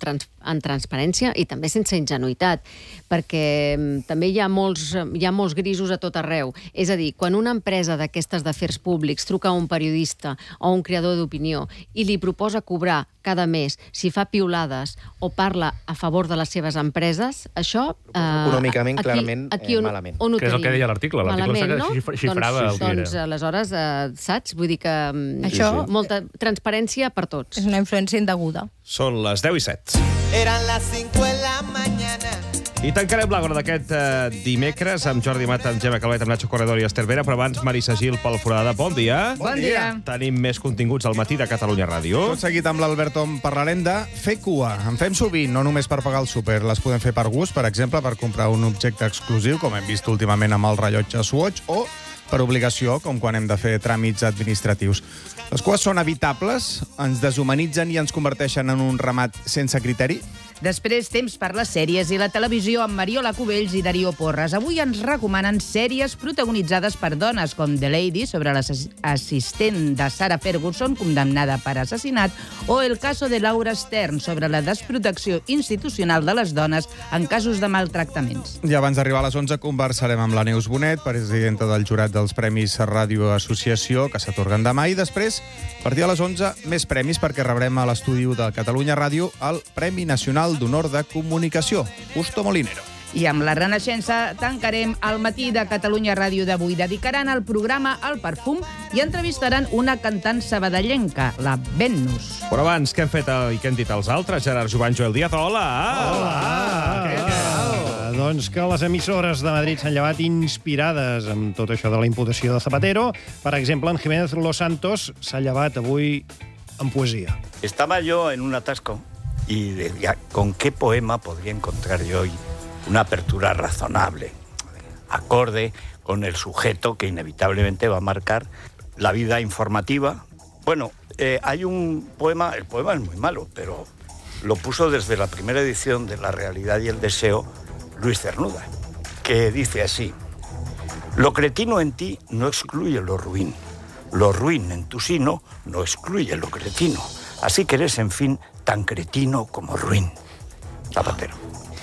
[SPEAKER 5] en transparència i també sense ingenuïtat, perquè també hi ha molts, hi ha molts grisos a tot arreu. És a dir, quan una empresa d'aquestes d'afers públics truca a un periodista o un creador d'opinió i li proposa cobrar cada mes si fa piulades o parla a favor de les seves empreses, això... Eh,
[SPEAKER 6] econòmicament,
[SPEAKER 5] aquí,
[SPEAKER 6] clarament,
[SPEAKER 5] aquí
[SPEAKER 6] eh,
[SPEAKER 5] on,
[SPEAKER 6] malament.
[SPEAKER 5] On ho
[SPEAKER 7] que és el que deia l'article. L'article
[SPEAKER 5] no?
[SPEAKER 7] xifrava
[SPEAKER 5] doncs,
[SPEAKER 7] el que era.
[SPEAKER 5] Doncs, aleshores, eh, saps? Vull dir que
[SPEAKER 3] Això...
[SPEAKER 5] sí, sí. molta transparència per tots.
[SPEAKER 3] És una influència indeguda.
[SPEAKER 2] Són les deu i set.
[SPEAKER 8] Eran las cinco de la mañana.
[SPEAKER 2] I tancarem l'Àgora d'aquest eh, dimecres amb Jordi Mata, amb Gemma Calvet, amb Nacho Corredor i Esther Vera, però abans Marisa Gil pel Foradada. Bon dia.
[SPEAKER 10] Bon dia.
[SPEAKER 2] Tenim més continguts al matí de Catalunya Ràdio.
[SPEAKER 10] Tot seguit amb l'Alberto parlarem de fer cua. En fem sovint, no només per pagar el súper. Les podem fer per gust, per exemple, per comprar un objecte exclusiu, com hem vist últimament amb el rellotge Swatch, o per obligació, com quan hem de fer tràmits administratius. Les cues són evitables, ens deshumanitzen i ens converteixen en un ramat sense criteri?
[SPEAKER 11] Després, temps per les sèries i la televisió amb Mariola Cubells i Darío Porras. Avui ens recomanen sèries protagonitzades per dones, com The Lady, sobre l'assistent de Sarah Ferguson, condemnada per assassinat, o El caso de Laura Stern, sobre la desprotecció institucional de les dones en casos de maltractaments.
[SPEAKER 10] I abans d'arribar a les onze conversarem amb la Neus Bonet, presidenta del jurat dels Premis Ràdio Associació, que s'atorguen demà, i després, a partir de les onze, més premis, perquè rebrem a l'estudi de Catalunya Ràdio el Premi Nacional d'Honor de Comunicació, Justo Molinero.
[SPEAKER 11] I amb la Renaixença tancarem el matí de Catalunya Ràdio d'avui. Dedicaran el programa al perfum i entrevistaran una cantant sabadellenca, la Venus.
[SPEAKER 2] Però abans, què hem fet i què han dit els altres? Gerard Jovany, Joel Díaz, hola!
[SPEAKER 20] Hola! Ah, doncs que les emissores de Madrid s'han llevat inspirades amb tot això de la imputació de Zapatero. Per exemple, en Jiménez Los Santos s'ha llevat avui en poesia.
[SPEAKER 25] Estaba yo en un atasco y decía, ¿con qué poema podría encontrar yo hoy una apertura razonable, acorde con el sujeto que inevitablemente va a marcar la vida informativa? Bueno, eh, hay un poema, el poema es muy malo, pero lo puso desde la primera edición de La realidad y el deseo Luis Cernuda, que dice así: lo cretino en ti no excluye lo ruin, lo ruin en tu sino no excluye lo cretino, así que eres, en fin, tan cretino como ruin. Zapatero.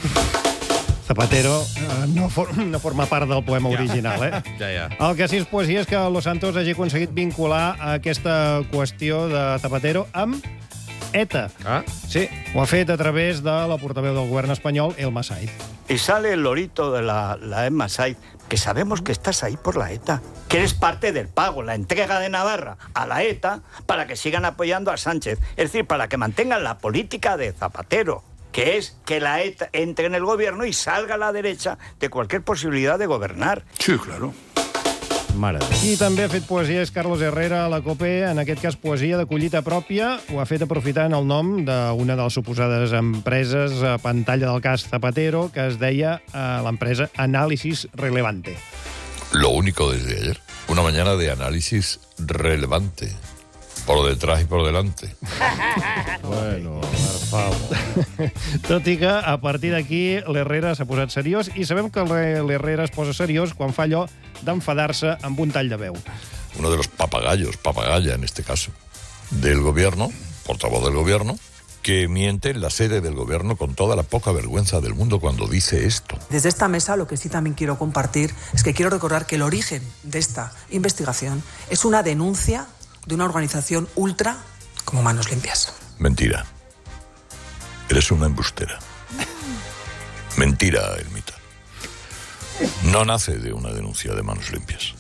[SPEAKER 20] Zapatero eh, no, for, no forma part del poema ja. original, eh?
[SPEAKER 2] Ja, ja.
[SPEAKER 20] El que sí és poesia és que Los Santos hagi aconseguit vincular aquesta qüestió de Zapatero amb ETA.
[SPEAKER 2] Ah?
[SPEAKER 20] Sí, ho ha fet a través de la portaveu del govern espanyol, Elma Saiz.
[SPEAKER 25] Y sale el lorito de la, la Elma Saiz, que sabemos que estás ahí por la ETA, que eres parte del pago, la entrega de Navarra a la ETA para que sigan apoyando a Sánchez. Es decir, para que mantengan la política de Zapatero, que es que la ETA entre en el gobierno y salga a la derecha de cualquier posibilidad de gobernar.
[SPEAKER 24] Sí, claro.
[SPEAKER 20] Mare. I també ha fet poesia és Carlos Herrera a la COPE, en aquest cas poesia de collita pròpia. Ho ha fet aprofitant el nom d'una de les suposades empreses a pantalla del cas Zapatero, que es deia eh, l'empresa Análisis Relevante.
[SPEAKER 26] Lo único desde ayer, una mañana de análisis relevante, por detrás y por delante.
[SPEAKER 20] Bueno, per favor. Tot i que, a partir d'aquí, l'Herrera s'ha posat seriós i sabem que l'Herrera es posa seriós quan fa allò d'enfadar-se amb un tall de veu.
[SPEAKER 26] Uno de los papagayos, papagaya en este caso, del gobierno, portavoz del gobierno, que miente en la sede del gobierno con toda la poca vergüenza del mundo cuando dice esto.
[SPEAKER 27] Desde esta mesa lo que sí también quiero compartir es que quiero recordar que el origen de esta investigación es una denuncia de una organización ultra como Manos Limpias.
[SPEAKER 26] Mentira. Eres una embustera. Mentira, Elmita. No nace de una denuncia de Manos Limpias.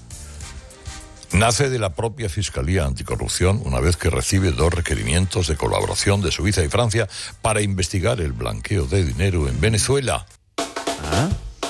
[SPEAKER 26] Nace de la propia Fiscalía Anticorrupción una vez que recibe dos requerimientos de colaboración de Suiza y Francia para investigar el blanqueo de dinero en Venezuela.
[SPEAKER 2] Ah.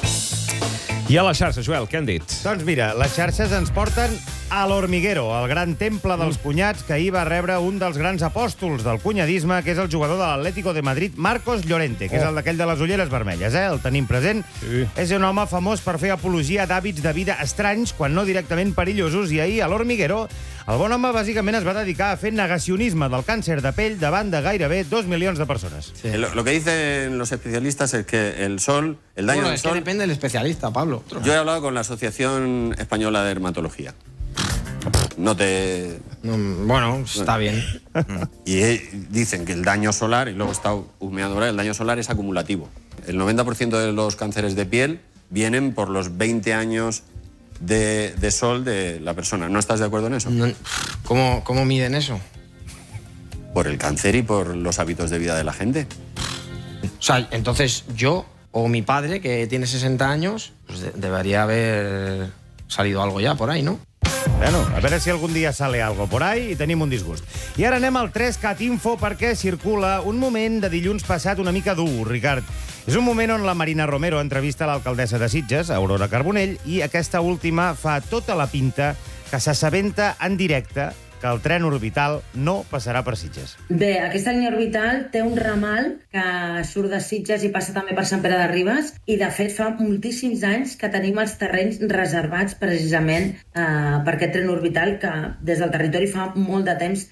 [SPEAKER 2] I a les xarxes, Joel, què han dit?
[SPEAKER 28] Doncs mira, les xarxes ens porten a l'Hormiguero, el gran temple dels cunyats que ahir va rebre un dels grans apòstols del cunyadisme, que és el jugador de l'Atlético de Madrid, Marcos Llorente, que oh. és el d'aquell de les ulleres vermelles, eh? El tenim present. Sí. És un home famós per fer apologia d'hàbits de vida estranys, quan no directament perillosos, i ahir a l'Hormiguero el bon home bàsicament es va dedicar a fer negacionisme del càncer de pell davant de gairebé dos milions de persones.
[SPEAKER 29] Sí, lo, lo que dicen los especialistas es que el sol, el daño
[SPEAKER 30] bueno,
[SPEAKER 29] del
[SPEAKER 30] es
[SPEAKER 29] sol...
[SPEAKER 30] que depende del especialista, Pablo.
[SPEAKER 29] Yo he hablado con la Asociación Española de Dermatología. no te...
[SPEAKER 9] Bueno, está bien.
[SPEAKER 29] Y dicen que el daño solar, y luego he estado humeando ahora, el daño solar es acumulativo. El noventa por ciento de los cánceres de piel vienen por los veinte años de, de sol de la persona. ¿No estás de acuerdo en eso?
[SPEAKER 9] No, ¿cómo, ¿Cómo miden eso?
[SPEAKER 29] Por el cáncer y por los hábitos de vida de la gente.
[SPEAKER 9] O sea, entonces yo o mi padre, que tiene sesenta años, pues de debería haber salido algo ya por ahí, ¿no?
[SPEAKER 28] Bueno, a veure si algun dia sale algo por ahí i tenim un disgust. I ara anem al tres cat info perquè circula un moment de dilluns passat una mica dur, Ricard. És un moment on la Marina Romero entrevista l'alcaldessa de Sitges, Aurora Carbonell, i aquesta última fa tota la pinta que s'assabenta en directe que el tren orbital no passarà per Sitges.
[SPEAKER 12] Bé, aquesta línia orbital té un ramal que surt de Sitges i passa també per Sant Pere de Ribes i, de fet, fa moltíssims anys que tenim els terrenys reservats precisament eh, per aquest tren orbital que des del territori fa molt de temps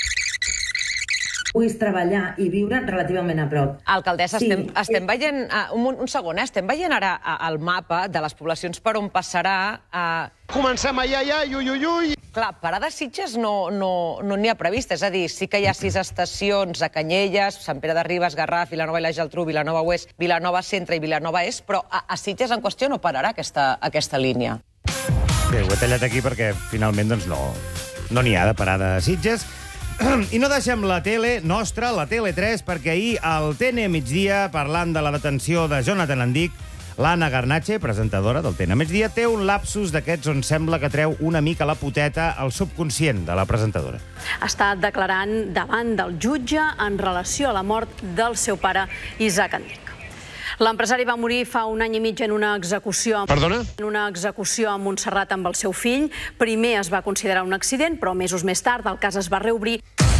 [SPEAKER 12] puguis treballar i viure relativament a prop.
[SPEAKER 13] Alcaldessa, sí. estem, estem veient... Uh, un, un segon, eh? Estem veient ara uh, el mapa de les poblacions per on passarà... Uh...
[SPEAKER 14] Comencem ai, ai, ai, ui, ui, ui...
[SPEAKER 13] Clar, parada Sitges no n'hi no, no ha previst, és a dir, sí que hi ha sis estacions a Canyelles, Sant Pere de Ribes, Garraf, Vilanova i la Geltrú, Vilanova Oest, Vilanova Centre i Vilanova Est, però a, a Sitges en qüestió no pararà aquesta, aquesta línia.
[SPEAKER 28] Bé, ho he tallat aquí perquè finalment doncs, no no n'hi ha de parada a Sitges. I no deixem la tele nostra, la Tele tres, perquè ahir al T N migdia, parlant de la detenció de Jonathan Andic, l'Anna Garnache, presentadora del T N migdia, té un lapsus d'aquests on sembla que treu una mica la poteta al subconscient de la presentadora.
[SPEAKER 15] Ha estat declarant davant del jutge en relació a la mort del seu pare, Isaac Andic. L'empresari va morir fa un any i mig en una execució...
[SPEAKER 14] Perdona?
[SPEAKER 15] En una execució a Montserrat amb el seu fill. Primer es va considerar un accident, però mesos més tard el cas es va reobrir.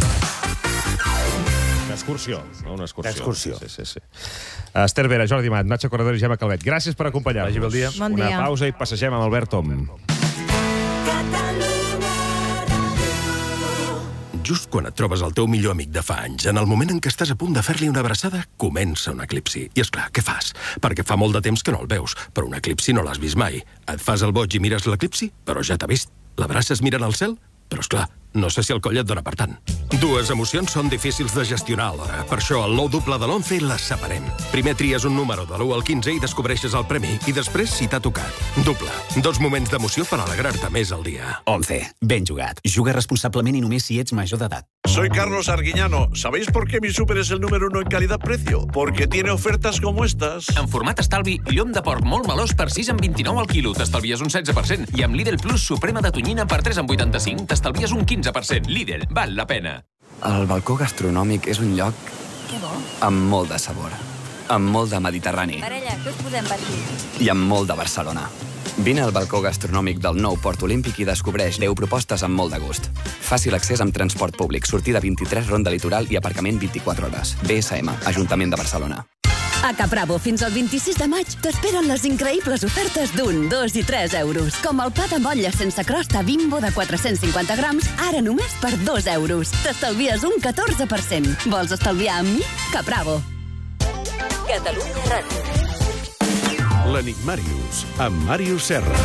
[SPEAKER 2] Una excursió, no? Una excursió.
[SPEAKER 28] Excursió.
[SPEAKER 2] Sí, sí, sí. Esther Vera, Jordi Mat, Nacho Corredor i Gemma Calvet, gràcies per acompanyar-nos.
[SPEAKER 7] Vagi bé el dia.
[SPEAKER 3] Bon dia.
[SPEAKER 2] Una pausa i passegem amb Albert Tom.
[SPEAKER 16] Just quan et trobes el teu millor amic de fa anys, en el moment en què estàs a punt de fer-li una abraçada, comença un eclipsi. I és clar, què fas? Perquè fa molt de temps que no el veus, però un eclipsi no l'has vist mai. Et fas el boig i mires l'eclipsi, però ja t'ha vist. L'abraces mirant al cel? Però és clar, no sé si el coll et dona per tant. Dues emocions són difícils de gestionar alhora. Per això, el nou doble de l'once les separem. Primer tries un número de l'u al quinze i descobreixes el premi. I després, si t'ha tocat. Doble. Dos moments d'emoció per alegrar-te més el dia.
[SPEAKER 17] once. Ben jugat. Juga responsablement i només si ets major d'edat.
[SPEAKER 23] Soy Carlos Arguiñano. ¿Sabéis por qué mi súper es el número uno en calidad-precio? Porque tiene ofertas como estas.
[SPEAKER 18] En format estalvi, llom de porc molt melós per sis amb vint-i-nou al quilo. T'estalvies un setze per cent. I amb Lidl Plus Suprema de tonyina per tres amb vuitanta-cinc t'estalvies un quinze per cent. Lidl, val la pena.
[SPEAKER 19] El balcó gastronòmic és un lloc amb molt de sabor, amb molt de Mediterrani
[SPEAKER 30] Parella, què us podem patir?
[SPEAKER 19] i amb molt de Barcelona. Vine al balcó gastronòmic del nou Port Olímpic i descobreix deu propostes amb molt de gust. Fàcil accés amb transport públic, sortida vint-i-tres, ronda litoral i aparcament vint-i-quatre hores. B S M, Ajuntament de Barcelona.
[SPEAKER 21] A Capravo, fins al vint-i-sis de maig, t'esperen les increïbles ofertes d'un, dos i tres euros. Com el pa de motlla sense crosta Bimbo de quatre-cents cinquanta grams, ara només per dos euros. T'estalvies un catorze per cent. Vols estalviar amb mi? Capravo. Catalunya Ràdio.
[SPEAKER 24] L'Enigmàrius, amb Màrius Serra.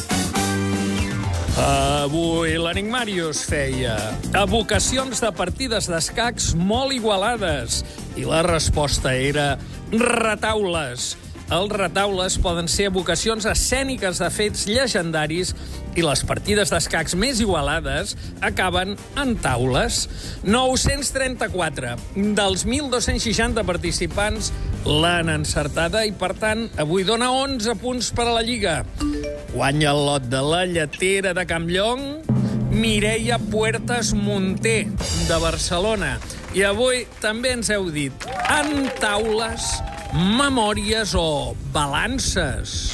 [SPEAKER 31] Avui l'Enigmàrius feia evocacions de partides d'escacs molt igualades i la resposta era retaules. Els retaules poden ser evocacions escèniques de fets llegendaris i les partides d'escacs més igualades acaben en taules. nou-cents trenta-quatre. Dels mil dos-cents seixanta participants l'han encertada i, per tant, avui dona onze punts per a la Lliga. Guanya el lot de la lletera de Campllong, Mireia Puertas Munté, de Barcelona. I avui també ens heu dit en taules, memòries o balances.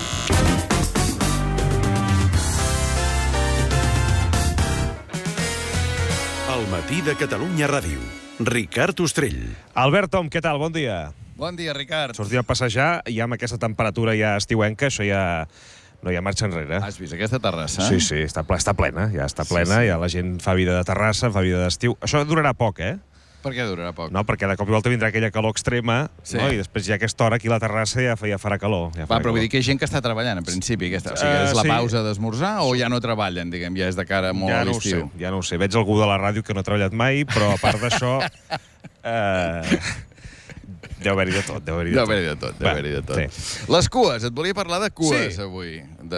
[SPEAKER 24] El matí de Catalunya Ràdio. Ricard Ostrell.
[SPEAKER 2] Albert Tom, què tal? Bon dia.
[SPEAKER 32] Bon dia, Ricard.
[SPEAKER 2] Sortim a passejar i amb aquesta temperatura ja estiuenca, això ja no hi ha marxa enrere.
[SPEAKER 32] Has vist aquesta terrassa?
[SPEAKER 2] Sí, sí, està, ple, està plena, ja està plena, sí, sí. Ja la gent fa vida de terrassa, fa vida d'estiu. Això durarà poc, eh?
[SPEAKER 32] Per què durarà poc?
[SPEAKER 2] No, perquè de cop i volta vindrà aquella calor extrema,
[SPEAKER 32] Sí.
[SPEAKER 2] no? I després ja a aquesta hora aquí a la terrassa ja, fa- ja farà calor. Ja
[SPEAKER 32] Va,
[SPEAKER 2] farà
[SPEAKER 32] però vull
[SPEAKER 2] calor.
[SPEAKER 32] dir que hi ha gent que està treballant, en principi. Aquesta. O sigui,
[SPEAKER 2] Eh,
[SPEAKER 32] és la
[SPEAKER 2] sí.
[SPEAKER 32] pausa d'esmorzar o ja no treballen, diguem, ja és de cara molt
[SPEAKER 2] Ja
[SPEAKER 32] a
[SPEAKER 2] no ho sé,
[SPEAKER 32] l'estiu?
[SPEAKER 2] ja no ho sé. Veig algú de la ràdio que no ha treballat mai, però a part d'això... Eh, deu haver-hi de tot, deu haver-hi de
[SPEAKER 32] Deu
[SPEAKER 2] tot.
[SPEAKER 32] haver-hi de tot, deu
[SPEAKER 2] Va,
[SPEAKER 32] haver-hi de tot.
[SPEAKER 2] sí.
[SPEAKER 32] Les cues, et volia parlar de cues
[SPEAKER 2] Sí.
[SPEAKER 32] avui. De...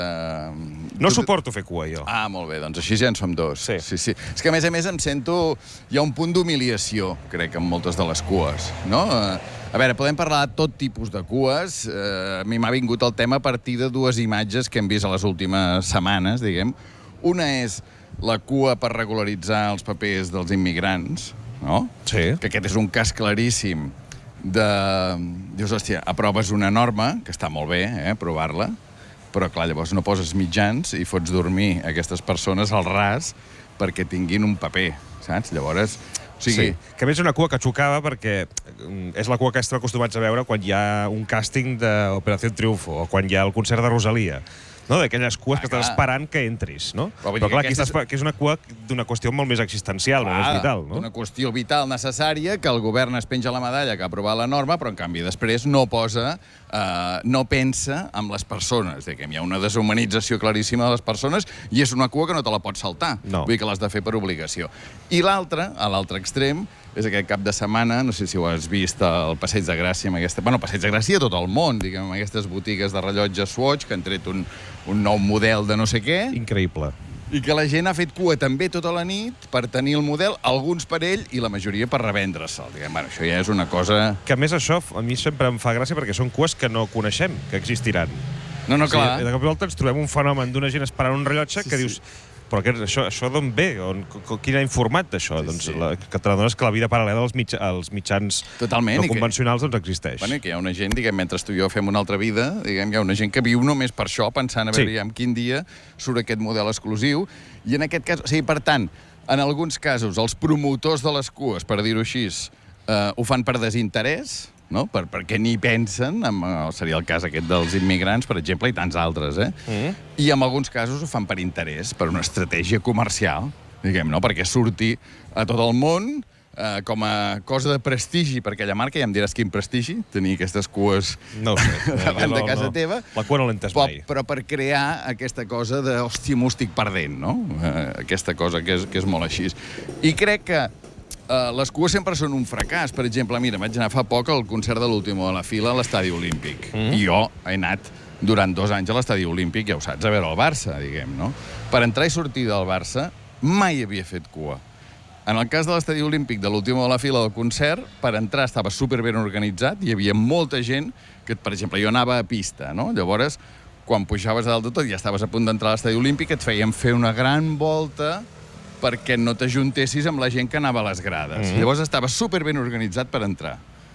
[SPEAKER 2] No suporto fer cua, jo.
[SPEAKER 32] Ah, molt bé, doncs així ja en som dos. Sí. sí, sí. És que, a més a més, em sento... Hi ha un punt d'humiliació, crec, en moltes de les cues, no? Eh, A veure, podem parlar de tot tipus de cues. Eh, a mi m'ha vingut el tema a partir de dues imatges que hem vist a les últimes setmanes, diguem. Una és la cua per regularitzar els papers dels immigrants, no?
[SPEAKER 2] Sí.
[SPEAKER 32] Que aquest és un cas claríssim de... Dius, hòstia, aproves una norma, que està molt bé, eh, aprovar-la, però, clar, llavors no poses mitjans i fots dormir aquestes persones al ras perquè tinguin un paper, saps? Llavors, o sigui...
[SPEAKER 2] Sí. Que a més és una cua que xocava perquè mm, és la cua que estem acostumats a veure quan hi ha un càsting d'Operació Triunfo o quan hi ha el concert de Rosalia. No? D'aquelles cues ah, que estàs esperant que entris, no?
[SPEAKER 32] Però,
[SPEAKER 2] Però, clar, aquí
[SPEAKER 32] aquesta
[SPEAKER 2] estàs, que és una cua d'una qüestió molt més existencial, molt més vital, no?
[SPEAKER 32] Una qüestió vital necessària, que el govern es penja la medalla que ha aprovat la norma, però en canvi després no posa, eh, no pensa en les persones. Diguem, hi ha una deshumanització claríssima de les persones i és una cua que no te la pots saltar.
[SPEAKER 2] No.
[SPEAKER 32] Vull dir que l'has de fer per obligació. I l'altre, a l'altre extrem, és aquest cap de setmana, no sé si ho has vist al Passeig de Gràcia, amb aquesta... Bueno, Passeig de Gràcia a tot el món, diguem, amb aquestes botigues de rellotges Swatch, que han tret un, un nou model de no sé què.
[SPEAKER 2] Increïble.
[SPEAKER 32] I que la gent ha fet cua també tota la nit per tenir el model, alguns per ell i la majoria per revendre-se'l. Diguem, bueno, això ja és una cosa...
[SPEAKER 2] Que a més això a mi sempre em fa gràcia perquè són cues que no coneixem, que existiran.
[SPEAKER 32] No, no, clar.
[SPEAKER 2] O sigui, de cop i volta ens trobem un fenomen d'una gent esperant un rellotge sí, que dius... Però aquest, això, això d'on ve? On, qui ha informat d'això? Sí, doncs sí. La, que te n'adones que la vida paral·lela als, mitja, als mitjans
[SPEAKER 32] Totalment,
[SPEAKER 2] no
[SPEAKER 32] que,
[SPEAKER 2] convencionals doncs existeix.
[SPEAKER 32] Bueno, que hi ha una gent, diguem, mentre tu i jo fem una altra vida, diguem, hi ha una gent que viu només per això, pensant a veure sí. en quin dia surt aquest model exclusiu. I en aquest cas, o sigui, per tant, en alguns casos, els promotors de les cues, per dir-ho així, eh, ho fan per desinterès, no? Per, perquè ni pensen, en, seria el cas aquest dels immigrants, per exemple, i tants altres, eh? Mm. I en alguns casos ho fan per interès, per una estratègia comercial, diguem, no? Perquè surti a tot el món eh, com a cosa de prestigi per aquella marca, ja em diràs quin prestigi, tenir aquestes cues
[SPEAKER 2] no ho sé,
[SPEAKER 32] davant
[SPEAKER 2] no,
[SPEAKER 32] de casa
[SPEAKER 2] no.
[SPEAKER 32] teva.
[SPEAKER 2] La cua no l'he entès mai.
[SPEAKER 32] Però per crear aquesta cosa de, hòstia, m'ho estic perdent, no? Eh, aquesta cosa que és, que és molt així. I crec que Uh, les cues sempre són un fracàs. Per exemple, mira, vaig anar fa poc al concert de l'Último de la Fila a l'Estadi Olímpic. Mm. I jo he anat durant dos anys a l'Estadi Olímpic, ja ho saps, a veure el Barça, diguem, no? Per entrar i sortir del Barça mai havia fet cua. En el cas de l'Estadi Olímpic de l'Último de la Fila del concert, per entrar estava superben organitzat, hi havia molta gent que, per exemple, jo anava a pista, no? Llavors, quan pujaves a dalt de tot, ja estaves a punt d'entrar a l'Estadi Olímpic, et feien fer una gran volta perquè no t'ajuntessis amb la gent que anava a les grades. Mm-hmm. Llavors estava superben organitzat per entrar.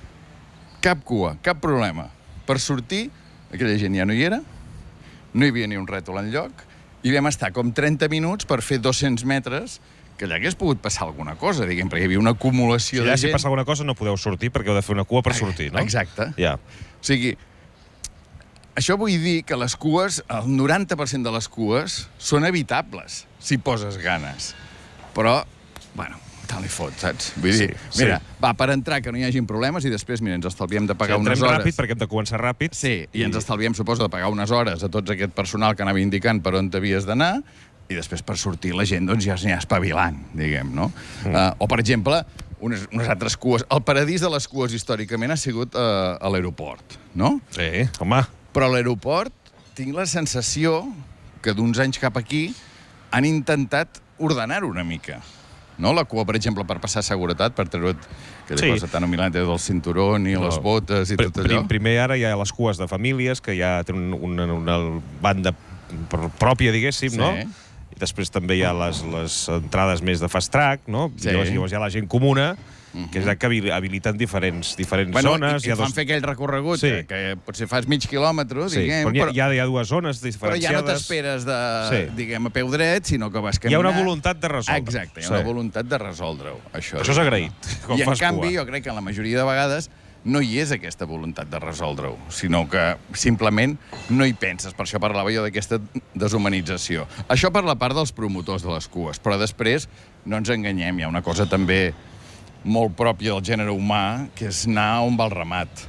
[SPEAKER 32] Cap cua, cap problema. Per sortir, aquella gent ja no hi era, no hi havia ni un rètol enlloc, i vam estar com trenta minuts per fer dos-cents metres, que allà hagués pogut passar alguna cosa, diguem, perquè hi havia una acumulació
[SPEAKER 2] si
[SPEAKER 32] de
[SPEAKER 2] gent... Si
[SPEAKER 32] passa
[SPEAKER 2] alguna cosa no podeu sortir perquè heu de fer una cua per sortir, no?
[SPEAKER 32] Exacte.
[SPEAKER 2] Ja.
[SPEAKER 32] O sigui, això vull dir que les cues, el noranta per cent de les cues, són evitables, si poses ganes. Però, bueno, tant li fot, saps? Vull dir,
[SPEAKER 2] sí,
[SPEAKER 32] mira,
[SPEAKER 2] sí.
[SPEAKER 32] va, per entrar que no hi hagin problemes i després, mira, ens estalviem de pagar
[SPEAKER 2] sí,
[SPEAKER 32] unes hores...
[SPEAKER 2] ràpid perquè hem de començar ràpid.
[SPEAKER 32] Sí, i, i ens estalviem, suposo, de pagar unes hores a tots aquest personal que anava indicant per on t'havies d'anar i després per sortir la gent, doncs, ja s'hi ha espavilant, diguem, no? Mm. Uh, o, per exemple, unes, unes altres cues... El paradís de les cues, històricament, ha sigut uh, a l'aeroport, no?
[SPEAKER 2] Sí, home.
[SPEAKER 32] Però a l'aeroport tinc la sensació que d'uns anys cap aquí han intentat ordenar-ho una mica. No? La cua, per exemple, per passar seguretat, per treure aquella sí. cosa tan humilante del cinturó i no. les botes i tot allò.
[SPEAKER 2] Primer ara hi ha les cues de famílies, que ja tenen una, una banda pròpia, diguéssim, sí. no? I després també hi ha les, les entrades més de fast track, no?
[SPEAKER 32] Sí.
[SPEAKER 2] Llavors, llavors hi ha la gent comuna, que és la que habiliten diferents, diferents
[SPEAKER 32] bueno,
[SPEAKER 2] zones.
[SPEAKER 32] I, i fan dos... fer aquell recorregut, sí. que, que potser fas mig quilòmetre, sí. diguem...
[SPEAKER 2] Però, però... Ja, ja hi ha dues zones diferenciades.
[SPEAKER 32] Però ja no t'esperes de, sí. diguem, a peu dret, sinó que vas caminant...
[SPEAKER 2] Hi ha una voluntat de resoldre.
[SPEAKER 32] Exacte, hi ha
[SPEAKER 2] sí.
[SPEAKER 32] una voluntat de resoldre-ho. Això,
[SPEAKER 2] això és agraït, com
[SPEAKER 32] I
[SPEAKER 2] fas
[SPEAKER 32] en canvi,
[SPEAKER 2] cua.
[SPEAKER 32] jo crec que la majoria de vegades no hi és aquesta voluntat de resoldre-ho, sinó que simplement no hi penses. Per això parlava jo d'aquesta deshumanització. Això per la part dels promotors de les cues, però després, no ens enganyem, hi ha una cosa també molt pròpia del gènere humà, que és anar on va el ramat.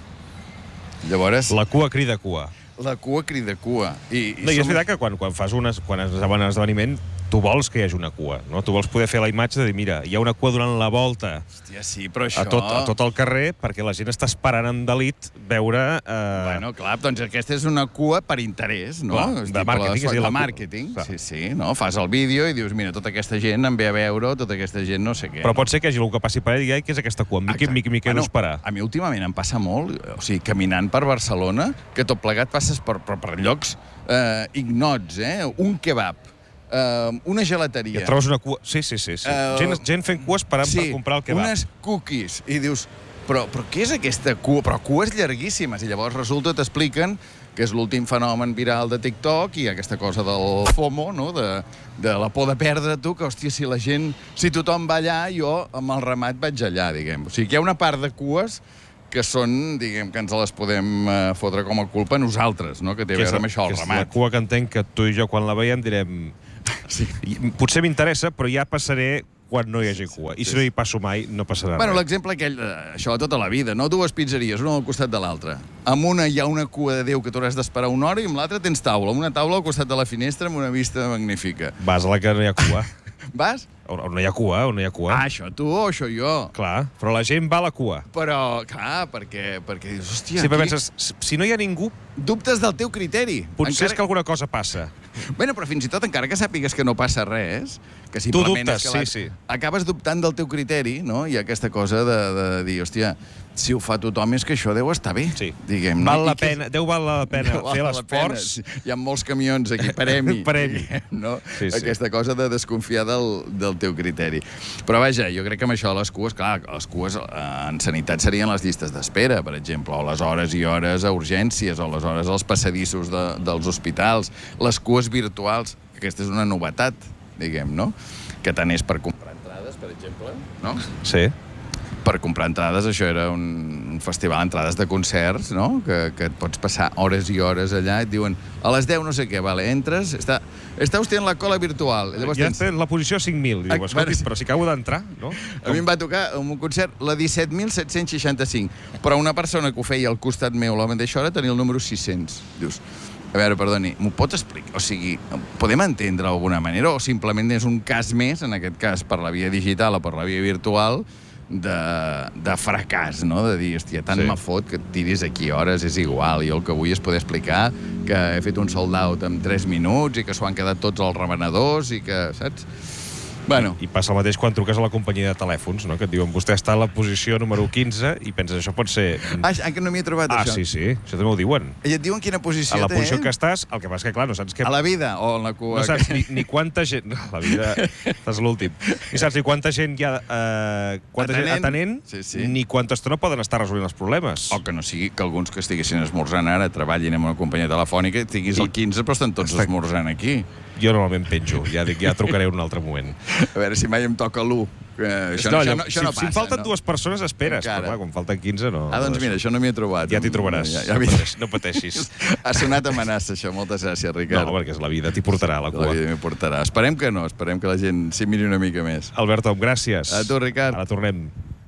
[SPEAKER 32] Llavors...
[SPEAKER 2] La cua crida cua.
[SPEAKER 32] La cua crida cua. I, i
[SPEAKER 2] no, i és
[SPEAKER 32] som...
[SPEAKER 2] veritat que quan, quan fas unes, quan es va un esdeveniment, tu vols que hi hagi una cua, no? Tu vols poder fer la imatge de dir, mira, hi ha una cua durant la volta
[SPEAKER 32] Hòstia, sí, però això...
[SPEAKER 2] a, tot, a tot el carrer, perquè la gent està esperant en delit veure... Eh...
[SPEAKER 32] Bueno, clar, doncs aquesta és una cua per interès, no?
[SPEAKER 2] Clar, de màrqueting.
[SPEAKER 32] És de màrqueting, sí, sí, no? Fas el vídeo i dius, mira, tota aquesta gent em ve a veure, tota aquesta gent no sé què.
[SPEAKER 2] Però pot ser que hi hagi algú que passi per allà i digui, què és aquesta cua? Miqui, miqui, miqui, no esperar.
[SPEAKER 32] A mi últimament em passa molt, o sigui, caminant per Barcelona, que tot plegat passes per, per, per llocs eh, ignots, eh? Un kebab, Uh, una gelateria.
[SPEAKER 2] I et trobes una cua... Sí, sí, sí. sí. Uh, gent, gent fent cues esperant
[SPEAKER 32] sí,
[SPEAKER 2] per comprar el kebab.
[SPEAKER 32] Unes cookies. I dius, però, però què és aquesta cua? Però cues llarguíssimes. I llavors resulta, t'expliquen que és l'últim fenomen viral de TikTok i aquesta cosa del FOMO, no? de, de la por de perdre tu, que, hòstia, si la gent... Si tothom va allà, jo amb el ramat vaig allà, diguem. O sigui, que hi ha una part de cues que són, diguem, que ens les podem uh, fotre com a culpa nosaltres, no? Que té a veure amb això, el ramat.
[SPEAKER 2] Que és la cua que entenc que tu i jo, quan la veiem, direm... Sí. Potser m'interessa, però ja passaré quan no hi hagi cua. I si no hi passo mai, no passarà
[SPEAKER 32] bueno,
[SPEAKER 2] res.
[SPEAKER 32] L'exemple aquell, això de tota la vida, no? Dues pizzeries, una al costat de l'altra. Amb una hi ha una cua de Déu que t'hauràs d'esperar una hora i amb l'altra tens taula. Una taula al costat de la finestra amb una vista magnífica.
[SPEAKER 2] Vas a la que no hi ha cua.
[SPEAKER 32] Vas?
[SPEAKER 2] On no hi ha cua, on no hi ha cua.
[SPEAKER 32] Ah, això tu o això jo.
[SPEAKER 2] Clar, però la gent va a la cua.
[SPEAKER 32] Però, clar, perquè, perquè dius, hòstia...
[SPEAKER 2] Sempre
[SPEAKER 32] aquí...
[SPEAKER 2] penses, si no hi ha ningú...
[SPEAKER 32] Dubtes del teu criteri.
[SPEAKER 2] Potser encara... és que alguna cosa passa.
[SPEAKER 32] Bueno, però fins i tot, encara que sàpigues que no passa res, que simplement
[SPEAKER 2] tu dubtes,
[SPEAKER 32] és que
[SPEAKER 2] sí, sí.
[SPEAKER 32] acabes dubtant del teu criteri, no? Hi ha aquesta cosa de, de dir, hòstia, si ho fa tothom és que això deu estar bé,
[SPEAKER 2] sí.
[SPEAKER 32] diguem.
[SPEAKER 2] Val
[SPEAKER 32] no?
[SPEAKER 2] la pena, que... Déu val la pena
[SPEAKER 32] Déu
[SPEAKER 2] fer
[SPEAKER 32] val
[SPEAKER 2] l'esforç.
[SPEAKER 32] Hi ha molts camions aquí, premi.
[SPEAKER 2] Premi.
[SPEAKER 32] No?
[SPEAKER 2] Sí, sí.
[SPEAKER 32] Aquesta cosa de desconfiar del, del teu criteri. Però vaja, jo crec que amb això les cues, clar, les cues en sanitat serien les llistes d'espera, per exemple, o les hores i hores a urgències, o les hores als passadissos de, dels hospitals, les cues virtuals, que aquesta és una novetat, diguem, no? Que tant és per comprar entrades, per exemple, no?
[SPEAKER 2] Sí.
[SPEAKER 32] Per comprar entrades, això era un, un festival d'entrades de concerts, no? Que, que et pots passar hores i hores allà i et diuen a les deu no sé què, vale, entres, està, està vostè en la cola virtual.
[SPEAKER 2] Llavors ja tens... la posició cinc mil. Diu, escolti, però si acabo d'entrar, no?
[SPEAKER 32] A mi em va tocar en un concert la disset mil set-cents seixanta-cinc, però una persona que ho feia al costat meu a la mateixa hora tenia el número sis-cents. Dius, a veure, perdoni, m'ho pot explicar? O sigui, podem entendre d'alguna manera o simplement és un cas més, en aquest cas per la via digital o per la via virtual, de, de fracàs, no? De dir, hòstia, tant sí. me fot que et tiris aquí hores, és igual. Jo el que vull és poder explicar que he fet un sold out en tres minuts i que s'ho han quedat tots els revenedors i que, saps? Bueno.
[SPEAKER 2] I, I passa el mateix quan truques a la companyia de telèfons, no? Que et diuen, vostè està a la posició número quinze i penses, això pot ser...
[SPEAKER 32] Ah, que no m'hi he trobat,
[SPEAKER 2] ah,
[SPEAKER 32] això.
[SPEAKER 2] Ah, sí, sí, això també ho diuen.
[SPEAKER 32] I et diuen quina posició té,
[SPEAKER 2] a la posició
[SPEAKER 32] eh?
[SPEAKER 2] que estàs, el que passa que, clar, no saps què...
[SPEAKER 32] A la vida o en la cua?
[SPEAKER 2] No saps ni, ni quanta gent... A la vida estàs l'últim. Ni saps ni quanta gent hi ha eh, quanta atenent, gent atenent
[SPEAKER 32] sí, sí.
[SPEAKER 2] ni quanta estona poden estar resolent els problemes.
[SPEAKER 32] O que no sigui que alguns que estiguessin esmorzant ara treballin en una companyia telefònica i estiguis al quinze però estan tots esmorzant aquí.
[SPEAKER 2] Jo normalment penjo, ja dic, ja trucaré un altre moment.
[SPEAKER 32] A veure, si mai em toca l'u. Eh, això,
[SPEAKER 2] no,
[SPEAKER 32] això, no, això
[SPEAKER 2] si,
[SPEAKER 32] no passa,
[SPEAKER 2] si em falten
[SPEAKER 32] no?
[SPEAKER 2] dues persones, esperes.
[SPEAKER 32] Encara.
[SPEAKER 2] Però clar, quan falten quinze, no...
[SPEAKER 32] Ah, doncs mira, això no m'hi he trobat.
[SPEAKER 2] Ja t'hi trobaràs. Ja, ja no, pateix, no pateixis.
[SPEAKER 32] Ha sonat amenaça, això. Moltes gràcies, Ricard.
[SPEAKER 2] No, perquè és la vida, t'hi portarà la cua.
[SPEAKER 32] La vida m'hi portarà. Esperem que no, esperem que la gent s'hi miri una mica més.
[SPEAKER 2] Albert Tom, gràcies.
[SPEAKER 32] A tu, Ricard.
[SPEAKER 2] Ara tornem.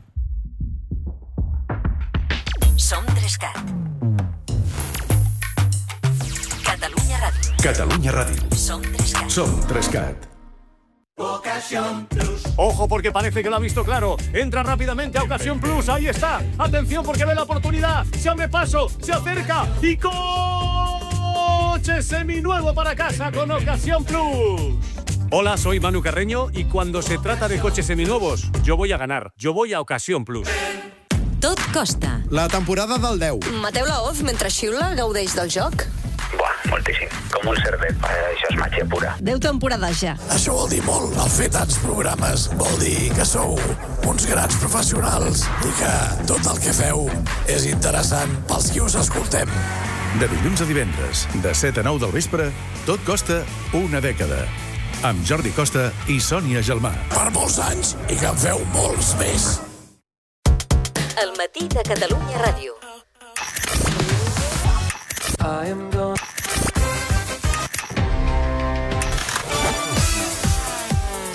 [SPEAKER 21] Som Trescat. Catalunya Ràdio.
[SPEAKER 24] Catalunya Ràdio.
[SPEAKER 21] Som Trescat.
[SPEAKER 24] Som Trescat.
[SPEAKER 1] Ocasión Plus. Ojo porque parece que lo ha visto claro. Entra rápidamente a Ocasión Plus. Ahí está. Atención porque ve la oportunidad. Se abre paso, se acerca y coche seminuevo para casa con Ocasión Plus. Hola, soy Manu Carreño y cuando se trata de coches seminuevos, yo voy a ganar. Yo voy a Ocasión Plus.
[SPEAKER 21] Tot costa.
[SPEAKER 4] La temporada del deu.
[SPEAKER 5] Mateu Laoz, mentre xiula, gaudeix del joc?
[SPEAKER 6] Buah, moltíssim. Com un cerdet. Això és màgia pura.
[SPEAKER 21] Deu temporades ja.
[SPEAKER 23] Això vol dir molt. El fer tants programes vol dir que sou uns grans professionals i que tot el que feu és interessant pels qui us escoltem.
[SPEAKER 24] De dilluns a divendres, de set a nou del vespre, tot costa una dècada. Amb Jordi Costa i Sònia Gelmà.
[SPEAKER 23] Per molts anys i que en feu molts més.
[SPEAKER 21] El matí de Catalunya Ràdio.
[SPEAKER 8] I am gone.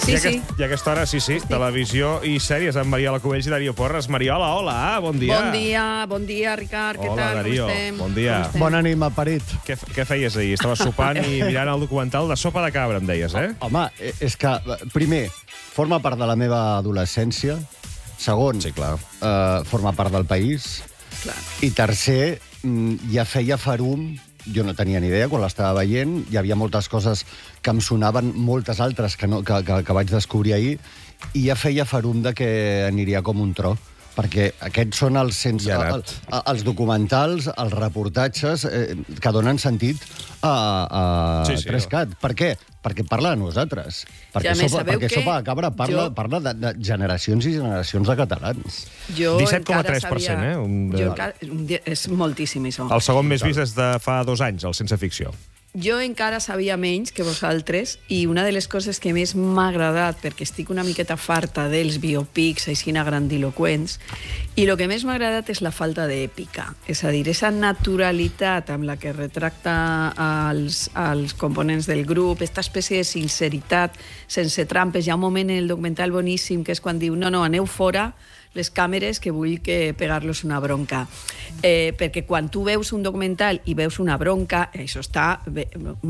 [SPEAKER 4] Sí,
[SPEAKER 2] I,
[SPEAKER 4] sí.
[SPEAKER 2] aquest, I a aquesta hora, sí, sí, televisió i sèries amb Mariola Cubells i Darío Porres. Mariola, hola, bon dia.
[SPEAKER 4] Bon dia, bon dia, Ricard, què
[SPEAKER 2] Hola,
[SPEAKER 4] tal?
[SPEAKER 2] Darío,
[SPEAKER 4] Com estem?
[SPEAKER 2] bon dia.
[SPEAKER 4] Com estem?
[SPEAKER 8] Bon ànim, Parit.
[SPEAKER 2] Què, què feies ahir? Estaves sopant i mirant el documental de Sopa de Cabra, em deies, eh?
[SPEAKER 8] Home, és que, primer, forma part de la meva adolescència. Segon,
[SPEAKER 2] sí, clar.
[SPEAKER 8] Eh, forma part del país.
[SPEAKER 4] Clar.
[SPEAKER 8] I tercer, ja feia farum, jo no tenia ni idea quan l'estava veient, hi havia moltes coses que em sonaven, moltes altres que, no, que, que, que vaig descobrir ahir, i ja feia farum de que aniria com un tro, perquè aquests són els, sense, el, els documentals, els reportatges eh, que donen sentit a, a
[SPEAKER 2] Sí, sí,
[SPEAKER 8] Trescat. Per què? Perquè parla de nosaltres. Perquè,
[SPEAKER 4] I a més,
[SPEAKER 8] sopa,
[SPEAKER 4] sabeu
[SPEAKER 8] perquè
[SPEAKER 4] què?
[SPEAKER 8] Sopa de Cabra parla,
[SPEAKER 4] Jo-
[SPEAKER 8] parla de, de generacions i generacions de catalans.
[SPEAKER 4] Jo
[SPEAKER 2] disset coma tres per cent,
[SPEAKER 4] encara sabia-
[SPEAKER 2] eh? Un de-
[SPEAKER 4] Jo encara... un dia- És moltíssim, això.
[SPEAKER 2] El segon més vist és de fa dos anys, el Sense Ficció.
[SPEAKER 4] Jo encara sabia menys que vosaltres i una de les coses que més m'ha agradat, perquè estic una miqueta farta dels biopics així grandiloquents, i el que més m'ha agradat és la falta d'èpica. És a dir, aquesta naturalitat amb la que retracta els, els components del grup, aquesta espècie de sinceritat sense trampes. Hi ha un moment en el documental boníssim que és quan diu no, no, aneu fora les càmeres que vull que pegar-los una bronca. Eh, perquè quan tu veus un documental i veus una bronca, això està... Bé,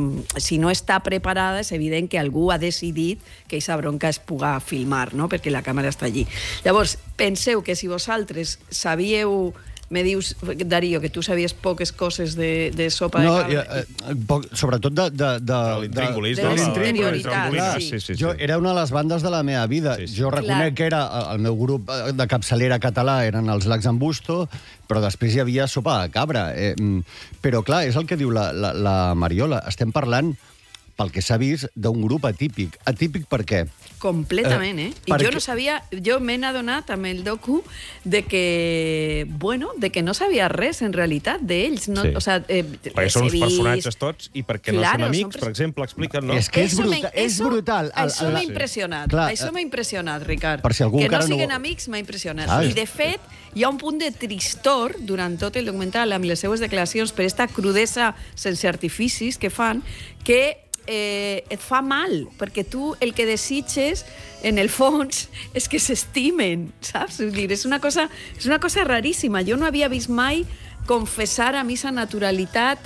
[SPEAKER 4] si no està preparada, és evident que algú ha decidit que aquesta bronca es puga filmar, no? Perquè la càmera està allí. Llavors, penseu que si vosaltres sabíeu... Me dius, Darío, que tu sabies poques coses de, de Sopa
[SPEAKER 8] No,
[SPEAKER 4] de Cabra.
[SPEAKER 8] eh, poc, sobretot de... De, de,
[SPEAKER 2] l'intríngulis,
[SPEAKER 4] de
[SPEAKER 2] no?
[SPEAKER 4] les
[SPEAKER 2] De
[SPEAKER 4] interioritats,
[SPEAKER 2] l'intríngulis,
[SPEAKER 4] sí.
[SPEAKER 2] sí, sí, sí.
[SPEAKER 8] Jo, era una de les bandes de la meva vida.
[SPEAKER 2] Sí, sí.
[SPEAKER 8] Jo reconec
[SPEAKER 4] Clar.
[SPEAKER 8] que era el meu grup de capçalera català, eren els Lacs en Busto, però després hi havia Sopa de Cabra. Eh, mm, però, clar, és el que diu la, la, la Mariola. Estem parlant, pel que s'ha vist, d'un grup atípic. Atípic per què?
[SPEAKER 4] Completament, eh? I
[SPEAKER 8] perquè-
[SPEAKER 4] jo no sabia, jo m'he adonat amb el docu de que, bueno, de que no sabia res en realitat d'ells. No,
[SPEAKER 2] Sí.
[SPEAKER 4] o sea, eh,
[SPEAKER 2] Perquè són
[SPEAKER 4] he
[SPEAKER 2] uns
[SPEAKER 4] vist-
[SPEAKER 2] personatges tots i perquè no
[SPEAKER 4] Claro,
[SPEAKER 2] són amics,
[SPEAKER 4] són pers-
[SPEAKER 2] per exemple, expliquen, no?
[SPEAKER 8] És que és,
[SPEAKER 4] Eso
[SPEAKER 8] bruta,
[SPEAKER 4] me-
[SPEAKER 8] és
[SPEAKER 4] eso-
[SPEAKER 8] brutal. El-
[SPEAKER 4] Això
[SPEAKER 8] el-
[SPEAKER 4] m'ha impressionat.
[SPEAKER 8] Clar,
[SPEAKER 4] Això m'ha impressionat, Ricard.
[SPEAKER 8] per si algú
[SPEAKER 4] que no
[SPEAKER 8] encara no
[SPEAKER 4] siguin
[SPEAKER 8] ho-
[SPEAKER 4] amics m'ha impressionat.
[SPEAKER 8] Ah,
[SPEAKER 4] I,
[SPEAKER 8] és-
[SPEAKER 4] de fet, hi ha un punt de tristor durant tot el documental amb les seues declaracions per esta crudesa sense artificis que fan que eh, et fa mal, perquè tu el que desitges, en el fons, és que s'estimen, saps? És dir, és una cosa, és una cosa raríssima. Jo no havia vist mai confessar a mi sa naturalitat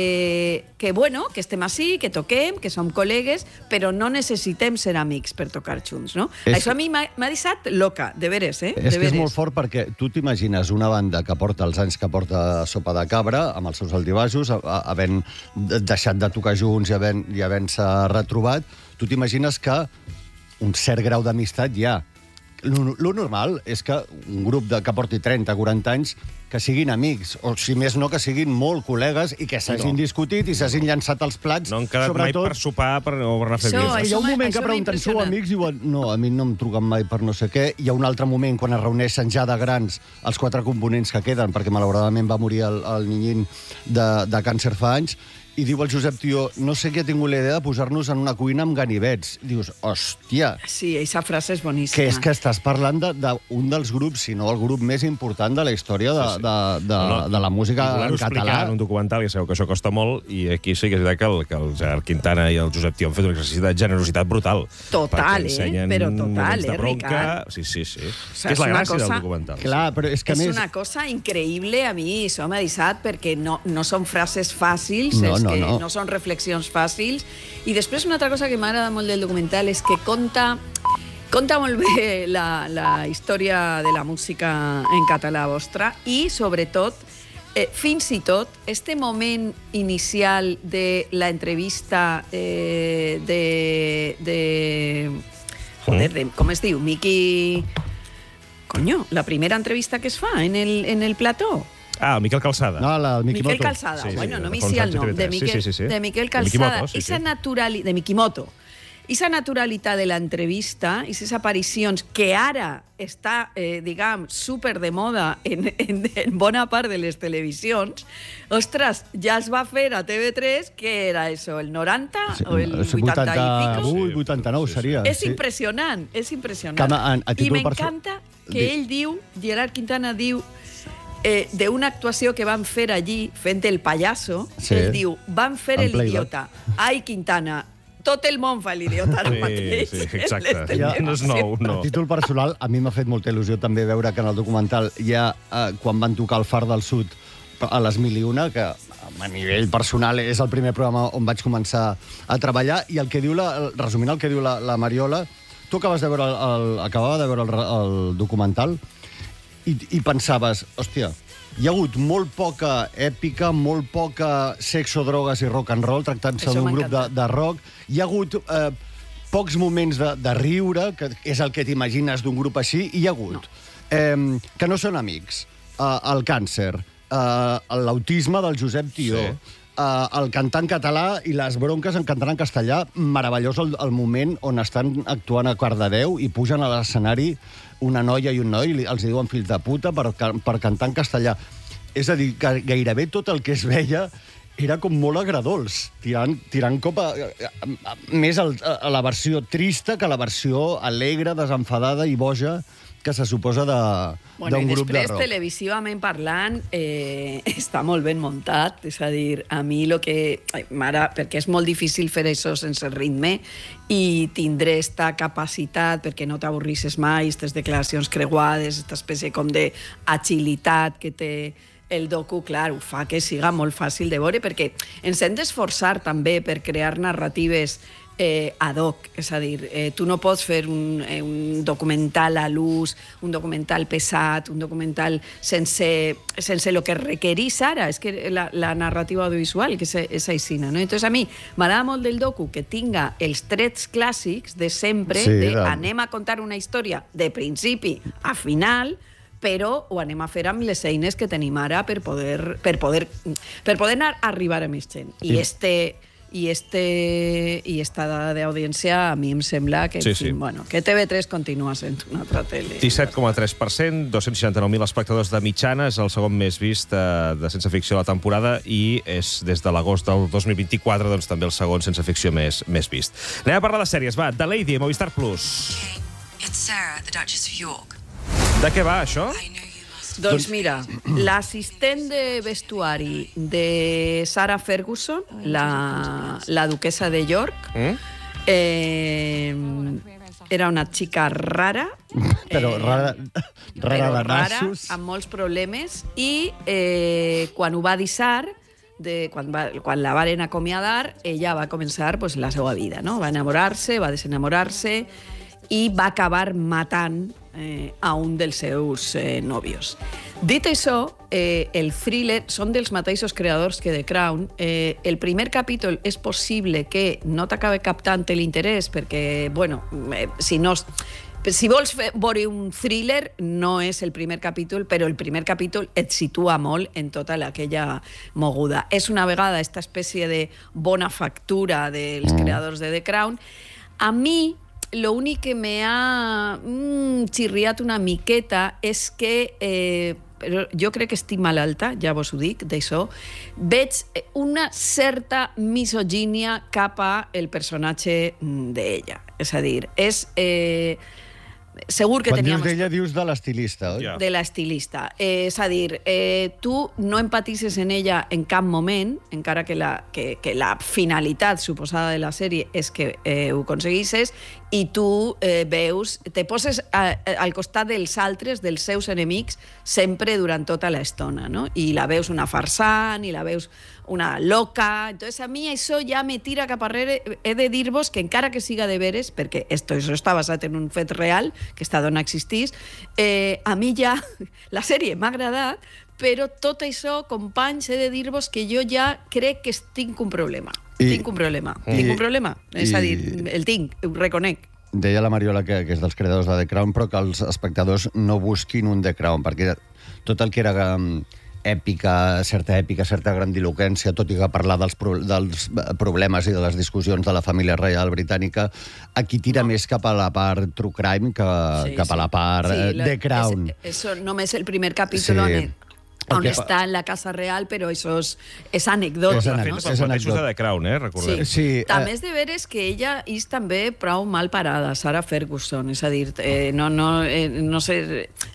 [SPEAKER 4] eh, que, bueno, que estem així, que toquem, que som col·legues, però no necessitem ser amics per tocar junts, no?
[SPEAKER 8] És
[SPEAKER 4] Això a mi m'ha m'ha deixat loca, de veres, eh?
[SPEAKER 8] És
[SPEAKER 4] de
[SPEAKER 8] que és
[SPEAKER 4] veres.
[SPEAKER 8] molt fort perquè tu t'imagines una banda que porta els anys que porta Sopa de Cabra, amb els seus altibajos, a- a- havent deixat de tocar junts i havent- i havent-se retrobat, tu t'imagines que un cert grau d'amistat hi ha. Lo, lo normal és que un grup de, que porti trenta, quaranta anys que siguin amics, o si més no, que siguin molt col·legues i que s'hagin
[SPEAKER 2] No.
[SPEAKER 8] discutit i s'hagin llançat els plats.
[SPEAKER 2] No han quedat mai per sopar per, o per anar a fer
[SPEAKER 4] Això,
[SPEAKER 2] birres.
[SPEAKER 8] Hi ha un
[SPEAKER 4] m'ha-
[SPEAKER 8] moment que
[SPEAKER 4] això m'ha
[SPEAKER 8] pregunten, sou
[SPEAKER 4] impressionat.
[SPEAKER 8] amics? I diuen, no, a mi no em truquen mai per no sé què. Hi ha un altre moment quan es reuneixen ja de grans els quatre components que queden, perquè malauradament va morir el, el niñín de, de càncer fa anys, i diu el Josep Tió, no sé qui ha tingut la idea de posar-nos en una cuina amb ganivets. I dius, hòstia,
[SPEAKER 4] Sí, aquesta frase és boníssima.
[SPEAKER 8] que és que estàs parlant d'un de, d'un dels grups, si no el grup més important de la història de,
[SPEAKER 2] Sí, sí.
[SPEAKER 8] de, de,
[SPEAKER 2] No, no,
[SPEAKER 8] de la música
[SPEAKER 2] i voler-ho
[SPEAKER 8] en
[SPEAKER 2] explicar
[SPEAKER 8] català.
[SPEAKER 2] en un documental, ja sabeu que això costa molt, i aquí sí que és veritat que el, que el Gerard Quintana i el Josep Tió han fet un exercici de generositat brutal.
[SPEAKER 4] Total,
[SPEAKER 2] perquè
[SPEAKER 4] eh?
[SPEAKER 2] ensenyen
[SPEAKER 4] Però total,
[SPEAKER 2] moments de
[SPEAKER 4] eh,
[SPEAKER 2] bronca.
[SPEAKER 4] Ricard?
[SPEAKER 2] Sí, sí, sí.
[SPEAKER 4] O
[SPEAKER 2] Que
[SPEAKER 4] sea,
[SPEAKER 2] és la
[SPEAKER 4] és una
[SPEAKER 2] gràcia
[SPEAKER 4] cosa-
[SPEAKER 2] del documental.
[SPEAKER 8] Clar, però és que
[SPEAKER 4] és
[SPEAKER 8] a més...
[SPEAKER 4] una cosa increïble, a mi això m'ha deixat, perquè no, no són frases fàcils,
[SPEAKER 8] No,
[SPEAKER 4] és
[SPEAKER 8] no,
[SPEAKER 4] que
[SPEAKER 8] no.
[SPEAKER 4] no són reflexions fàcils. I després una altra cosa que m'agrada molt del documental és que conta, conta molt bé la, la història de la música en català vostra i, sobretot, eh, fins i tot, este moment inicial de la entrevista eh, de... de joder, de, com es diu? Miqui... Coño, la primera entrevista que es fa en el, en el plató.
[SPEAKER 2] Ah, el Miquel Calçada.
[SPEAKER 8] No, la Mikimoto.
[SPEAKER 4] Miquel Calçada,
[SPEAKER 2] Sí, sí,
[SPEAKER 4] bueno,
[SPEAKER 2] sí,
[SPEAKER 4] no
[SPEAKER 2] de
[SPEAKER 4] m'hi
[SPEAKER 2] fa uns
[SPEAKER 4] sé el
[SPEAKER 2] anys a
[SPEAKER 4] nom,
[SPEAKER 2] T V tres.
[SPEAKER 4] de Miquel,
[SPEAKER 2] Sí, sí, sí.
[SPEAKER 4] de Miquel
[SPEAKER 2] De
[SPEAKER 4] Calçada,
[SPEAKER 2] Mikimoto, sí,
[SPEAKER 4] esa
[SPEAKER 2] sí.
[SPEAKER 4] naturali- de Mikimoto, esa naturalitat de la entrevista i esas aparicions que ara està, eh, diguem, super de moda en, en, en bona part de les televisions, ostres, ja es va fer a T V tres, que era això, el noranta o el vuitanta i pico?
[SPEAKER 8] vuitanta-vuit, vuitanta-nou seria.
[SPEAKER 4] És
[SPEAKER 8] sí.
[SPEAKER 4] impressionant, és impressionant.
[SPEAKER 8] Que a- a
[SPEAKER 4] I
[SPEAKER 8] títol perso-
[SPEAKER 4] m'encanta que
[SPEAKER 8] Di-
[SPEAKER 4] ell diu, Gerard Quintana diu, eh, d'una actuació que van fer allí, fent el pallasso,
[SPEAKER 8] Sí.
[SPEAKER 4] ell diu, van fer
[SPEAKER 8] En
[SPEAKER 4] el
[SPEAKER 8] playback.
[SPEAKER 4] idiota. Ai, Quintana, tot el món fa l'idiota ara mateix.
[SPEAKER 2] Sí, sí, exacte.
[SPEAKER 8] Ja,
[SPEAKER 2] no és nou, no.
[SPEAKER 8] A títol personal, a mi m'ha fet molta il·lusió també veure que en el documental ja, eh, quan van tocar el Far del Sud a les mil i una, que a nivell personal és el primer programa on vaig començar a treballar, i el que diu la, resumint el que diu la, la Mariola, tu acabes de veure el, el, acabava de veure el, el documental i, i pensaves, hòstia, hi ha hagut molt poca èpica, molt poca sexo, drogues i rock and roll, tractant-se d'un grup de, de rock. Hi ha hagut eh, pocs moments de, de riure, que és el que t'imagines d'un grup així, i hi ha hagut no. eh, que no són amics, eh, el càncer, eh, l'autisme del Josep Tió, sí. eh, el cantant català i les bronques en cantant en castellà, meravellós el, el moment on estan actuant a Cardedeu i pugen a l'escenari una noia i un noi, els diuen fills de puta per, per cantar en castellà. És a dir, que gairebé tot el que es veia era com molt agradols, tirant, tirant cop a, a, a, més a, a la versió trista que a la versió alegre, desenfadada i boja que se suposa d'un
[SPEAKER 4] bueno,
[SPEAKER 8] grup de rock.
[SPEAKER 4] Després, televisivament parlant, eh, està molt ben muntat. És a dir, a mi el que... Ai, mare, perquè és molt difícil fer això sense ritme i tindré esta capacitat, perquè no t'avorrisses mai, aquestes declaracions creuades, aquesta espècie com d'agilitat que té el docu, clar, ho fa que siga molt fàcil de veure, perquè ens hem d'esforçar també per crear narratives Eh, ad hoc, és a dir, eh, tu no pots fer un, eh, un documental a l'ús, un documental pesat, un documental sense, sense lo que requerís ara, és que la, la narrativa audiovisual, que és, és aixina, no? Entonces a mi m'agrada molt del docu que tinga els trets clàssics de sempre, sí, de era... anem a contar una història de principi a final, però ho anem a fer amb les eines que tenim ara per poder, per poder, per poder anar, arribar a més gent. I sí. este... I, este, i esta dada d'audiència a mi em sembla que,
[SPEAKER 2] sí, sí.
[SPEAKER 4] Bueno, que T V tres continua sent una altra tele.
[SPEAKER 2] disset coma tres per cent, dos-cents seixanta-nou mil espectadors de mitjana, és el segon més vist eh, de Sense Ficció a la temporada i és des de l'agost del dos mil vint-i-quatre doncs, també el segon Sense Ficció més, més vist. Anem a parlar de sèries, va. The Lady, Movistar Plus.
[SPEAKER 9] It's Sarah, the Duchess of York.
[SPEAKER 2] De què va, això?
[SPEAKER 4] Doncs mira, l'assistent de vestuari de Sarah Ferguson, la, la duquesa de York, mm? eh, era una xica rara,
[SPEAKER 8] però
[SPEAKER 4] eh,
[SPEAKER 8] rara, rara
[SPEAKER 4] però
[SPEAKER 8] de
[SPEAKER 4] rara,
[SPEAKER 8] nassos,
[SPEAKER 4] amb molts problemes, i eh, quan ho va deixar, de, quan, va, quan la varen acomiadar, ella va començar pues, la seva vida, no? Va enamorar-se, va desenamorar-se i va acabar matant eh, a un dels seus eh, nòvios. Dit això, eh, el thriller són dels mateixos creadors que The Crown. Eh, el primer capítol és possible que no t'acabi captant l'interès perquè, bueno, eh, si no... Si vols veure un thriller, no és el primer capítol, però el primer capítol et situa molt en tota aquella moguda. És una vegada aquesta espècie de bona factura dels creadors de The Crown. A mi, lo únic que me ha mm, xirriat una miqueta és que, eh, però jo crec que estic malalta, ja vos ho dic, d'això, veig una certa misogínia cap al personatge d'ella. És a dir, és... Eh, segur que
[SPEAKER 8] quan
[SPEAKER 4] teníamos...
[SPEAKER 8] dius d'ella, dius de l'estilista, oi?
[SPEAKER 4] De l'estilista. Eh, és a dir, eh, tu no empatitzes en ella en cap moment, encara que la, que, que la finalitat suposada de la sèrie és que eh, ho aconseguisses, i tu eh, veus, te poses a, a, al costat dels altres, dels seus enemics, sempre durant tota l'estona, no? I la veus una farsant, i la veus una loca. Entonces, a mi això ja me tira cap arrere. He de dir-vos que encara que siga de veres, perquè esto, això està basat en un fet real, que esta dona existís, eh, a mi ja la sèrie m'ha agradat, però tot això, companys, he de dir-vos que jo ja crec que tinc un problema. I, tinc un problema. I, tinc un problema. I, és a dir, el tinc, ho reconec.
[SPEAKER 8] Deia la Mariola que, que és dels creadors de The Crown, però que els espectadors no busquin un The Crown, perquè tot el que era um, èpica, certa èpica, certa grandiloquència, tot i que parlar dels, pro, dels problemes i de les discussions de la família reial britànica, aquí tira no. més cap a la part true crime que sí, cap a la part sí, la, The Crown.
[SPEAKER 4] És, això només el primer capítol sí. on, on okay. està en la Casa Real, però això és, és anecdòtic.
[SPEAKER 2] És anecdòtic. No? Els mateixos de The Crown, eh? Recordem.
[SPEAKER 4] Sí. sí. També és de veres que ella és també prou mal parada, Sarah Ferguson, és a dir, eh, no, no, eh, no sé...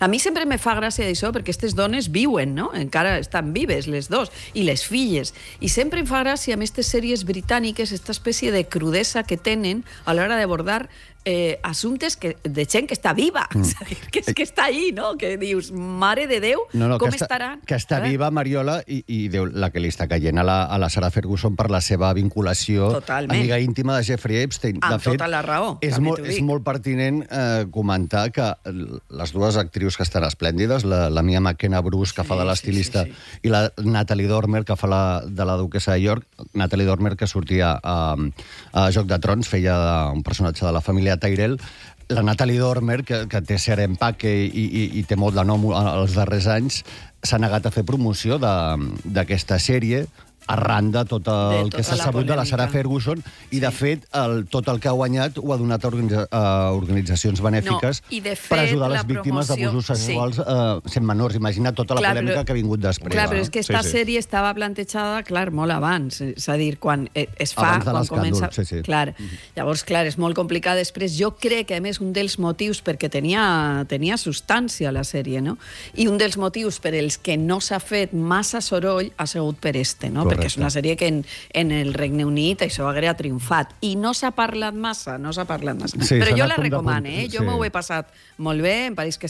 [SPEAKER 4] A mi sempre me fa gràcia d'això, perquè aquestes dones viuen, no? Encara estan vives, les dos, i les filles. I sempre em fa gràcia amb aquestes sèries britàniques, aquesta espècie de crudesa que tenen a l'hora d'abordar eh, assumptes que, de gent que està viva, mm. és a dir, que, és, que està ahí, no? Que dius, mare de Déu,
[SPEAKER 8] no, no,
[SPEAKER 4] com
[SPEAKER 8] que està,
[SPEAKER 4] estaran?
[SPEAKER 8] Que està eh? viva, Mariola, i, i Déu, la que li està caient a la, a la Sarah Ferguson per la seva vinculació
[SPEAKER 4] Totalment.
[SPEAKER 8] amiga íntima de Jeffrey Epstein.
[SPEAKER 4] Amb
[SPEAKER 8] de fet,
[SPEAKER 4] tota la raó,
[SPEAKER 8] és molt, és molt pertinent eh, comentar que les dues actrius que estan esplèndides, la, la Mia McKenna Bruce, que sí, fa de l'estilista, sí, sí, sí. i la Natalie Dormer, que fa la, de la duquessa de York, Natalie Dormer, que sortia a, a Joc de Trons, feia un personatge de la família Tyrell, la Natalie Dormer, que, que té ser empaque i, i, i té molt de nom els darrers anys, s'ha negat a fer promoció d'aquesta sèrie arran de tot el de que s'ha sabut polèmica de la Sarah Ferguson i, sí. de fet, el, tot el que ha guanyat ho ha donat a, organitza a organitzacions benèfiques no, fet, per ajudar les víctimes d'abusos sexuals sí. eh, sent menors. Imagina tota la clar, polèmica però, que ha vingut després.
[SPEAKER 4] Clar, però és que aquesta sí, sí. sèrie estava plantejada, clar, molt abans. És a dir, quan es fa...
[SPEAKER 8] Abans de
[SPEAKER 4] quan comença...
[SPEAKER 8] sí, sí.
[SPEAKER 4] Clar, mm-hmm. Llavors, clar, és molt complicat després. Jo crec que, a més, un dels motius, perquè tenia, tenia substància la sèrie, no? I un dels motius per els que no s'ha fet massa soroll ha sigut per este, no? Correcte. Perquè és una sèrie que en, en el Regne Unit això hauria triomfat. I no s'ha parlat massa, no s'ha parlat massa. Sí, però jo la recomano, eh? Jo sí. m'ho he passat molt bé, em pareix que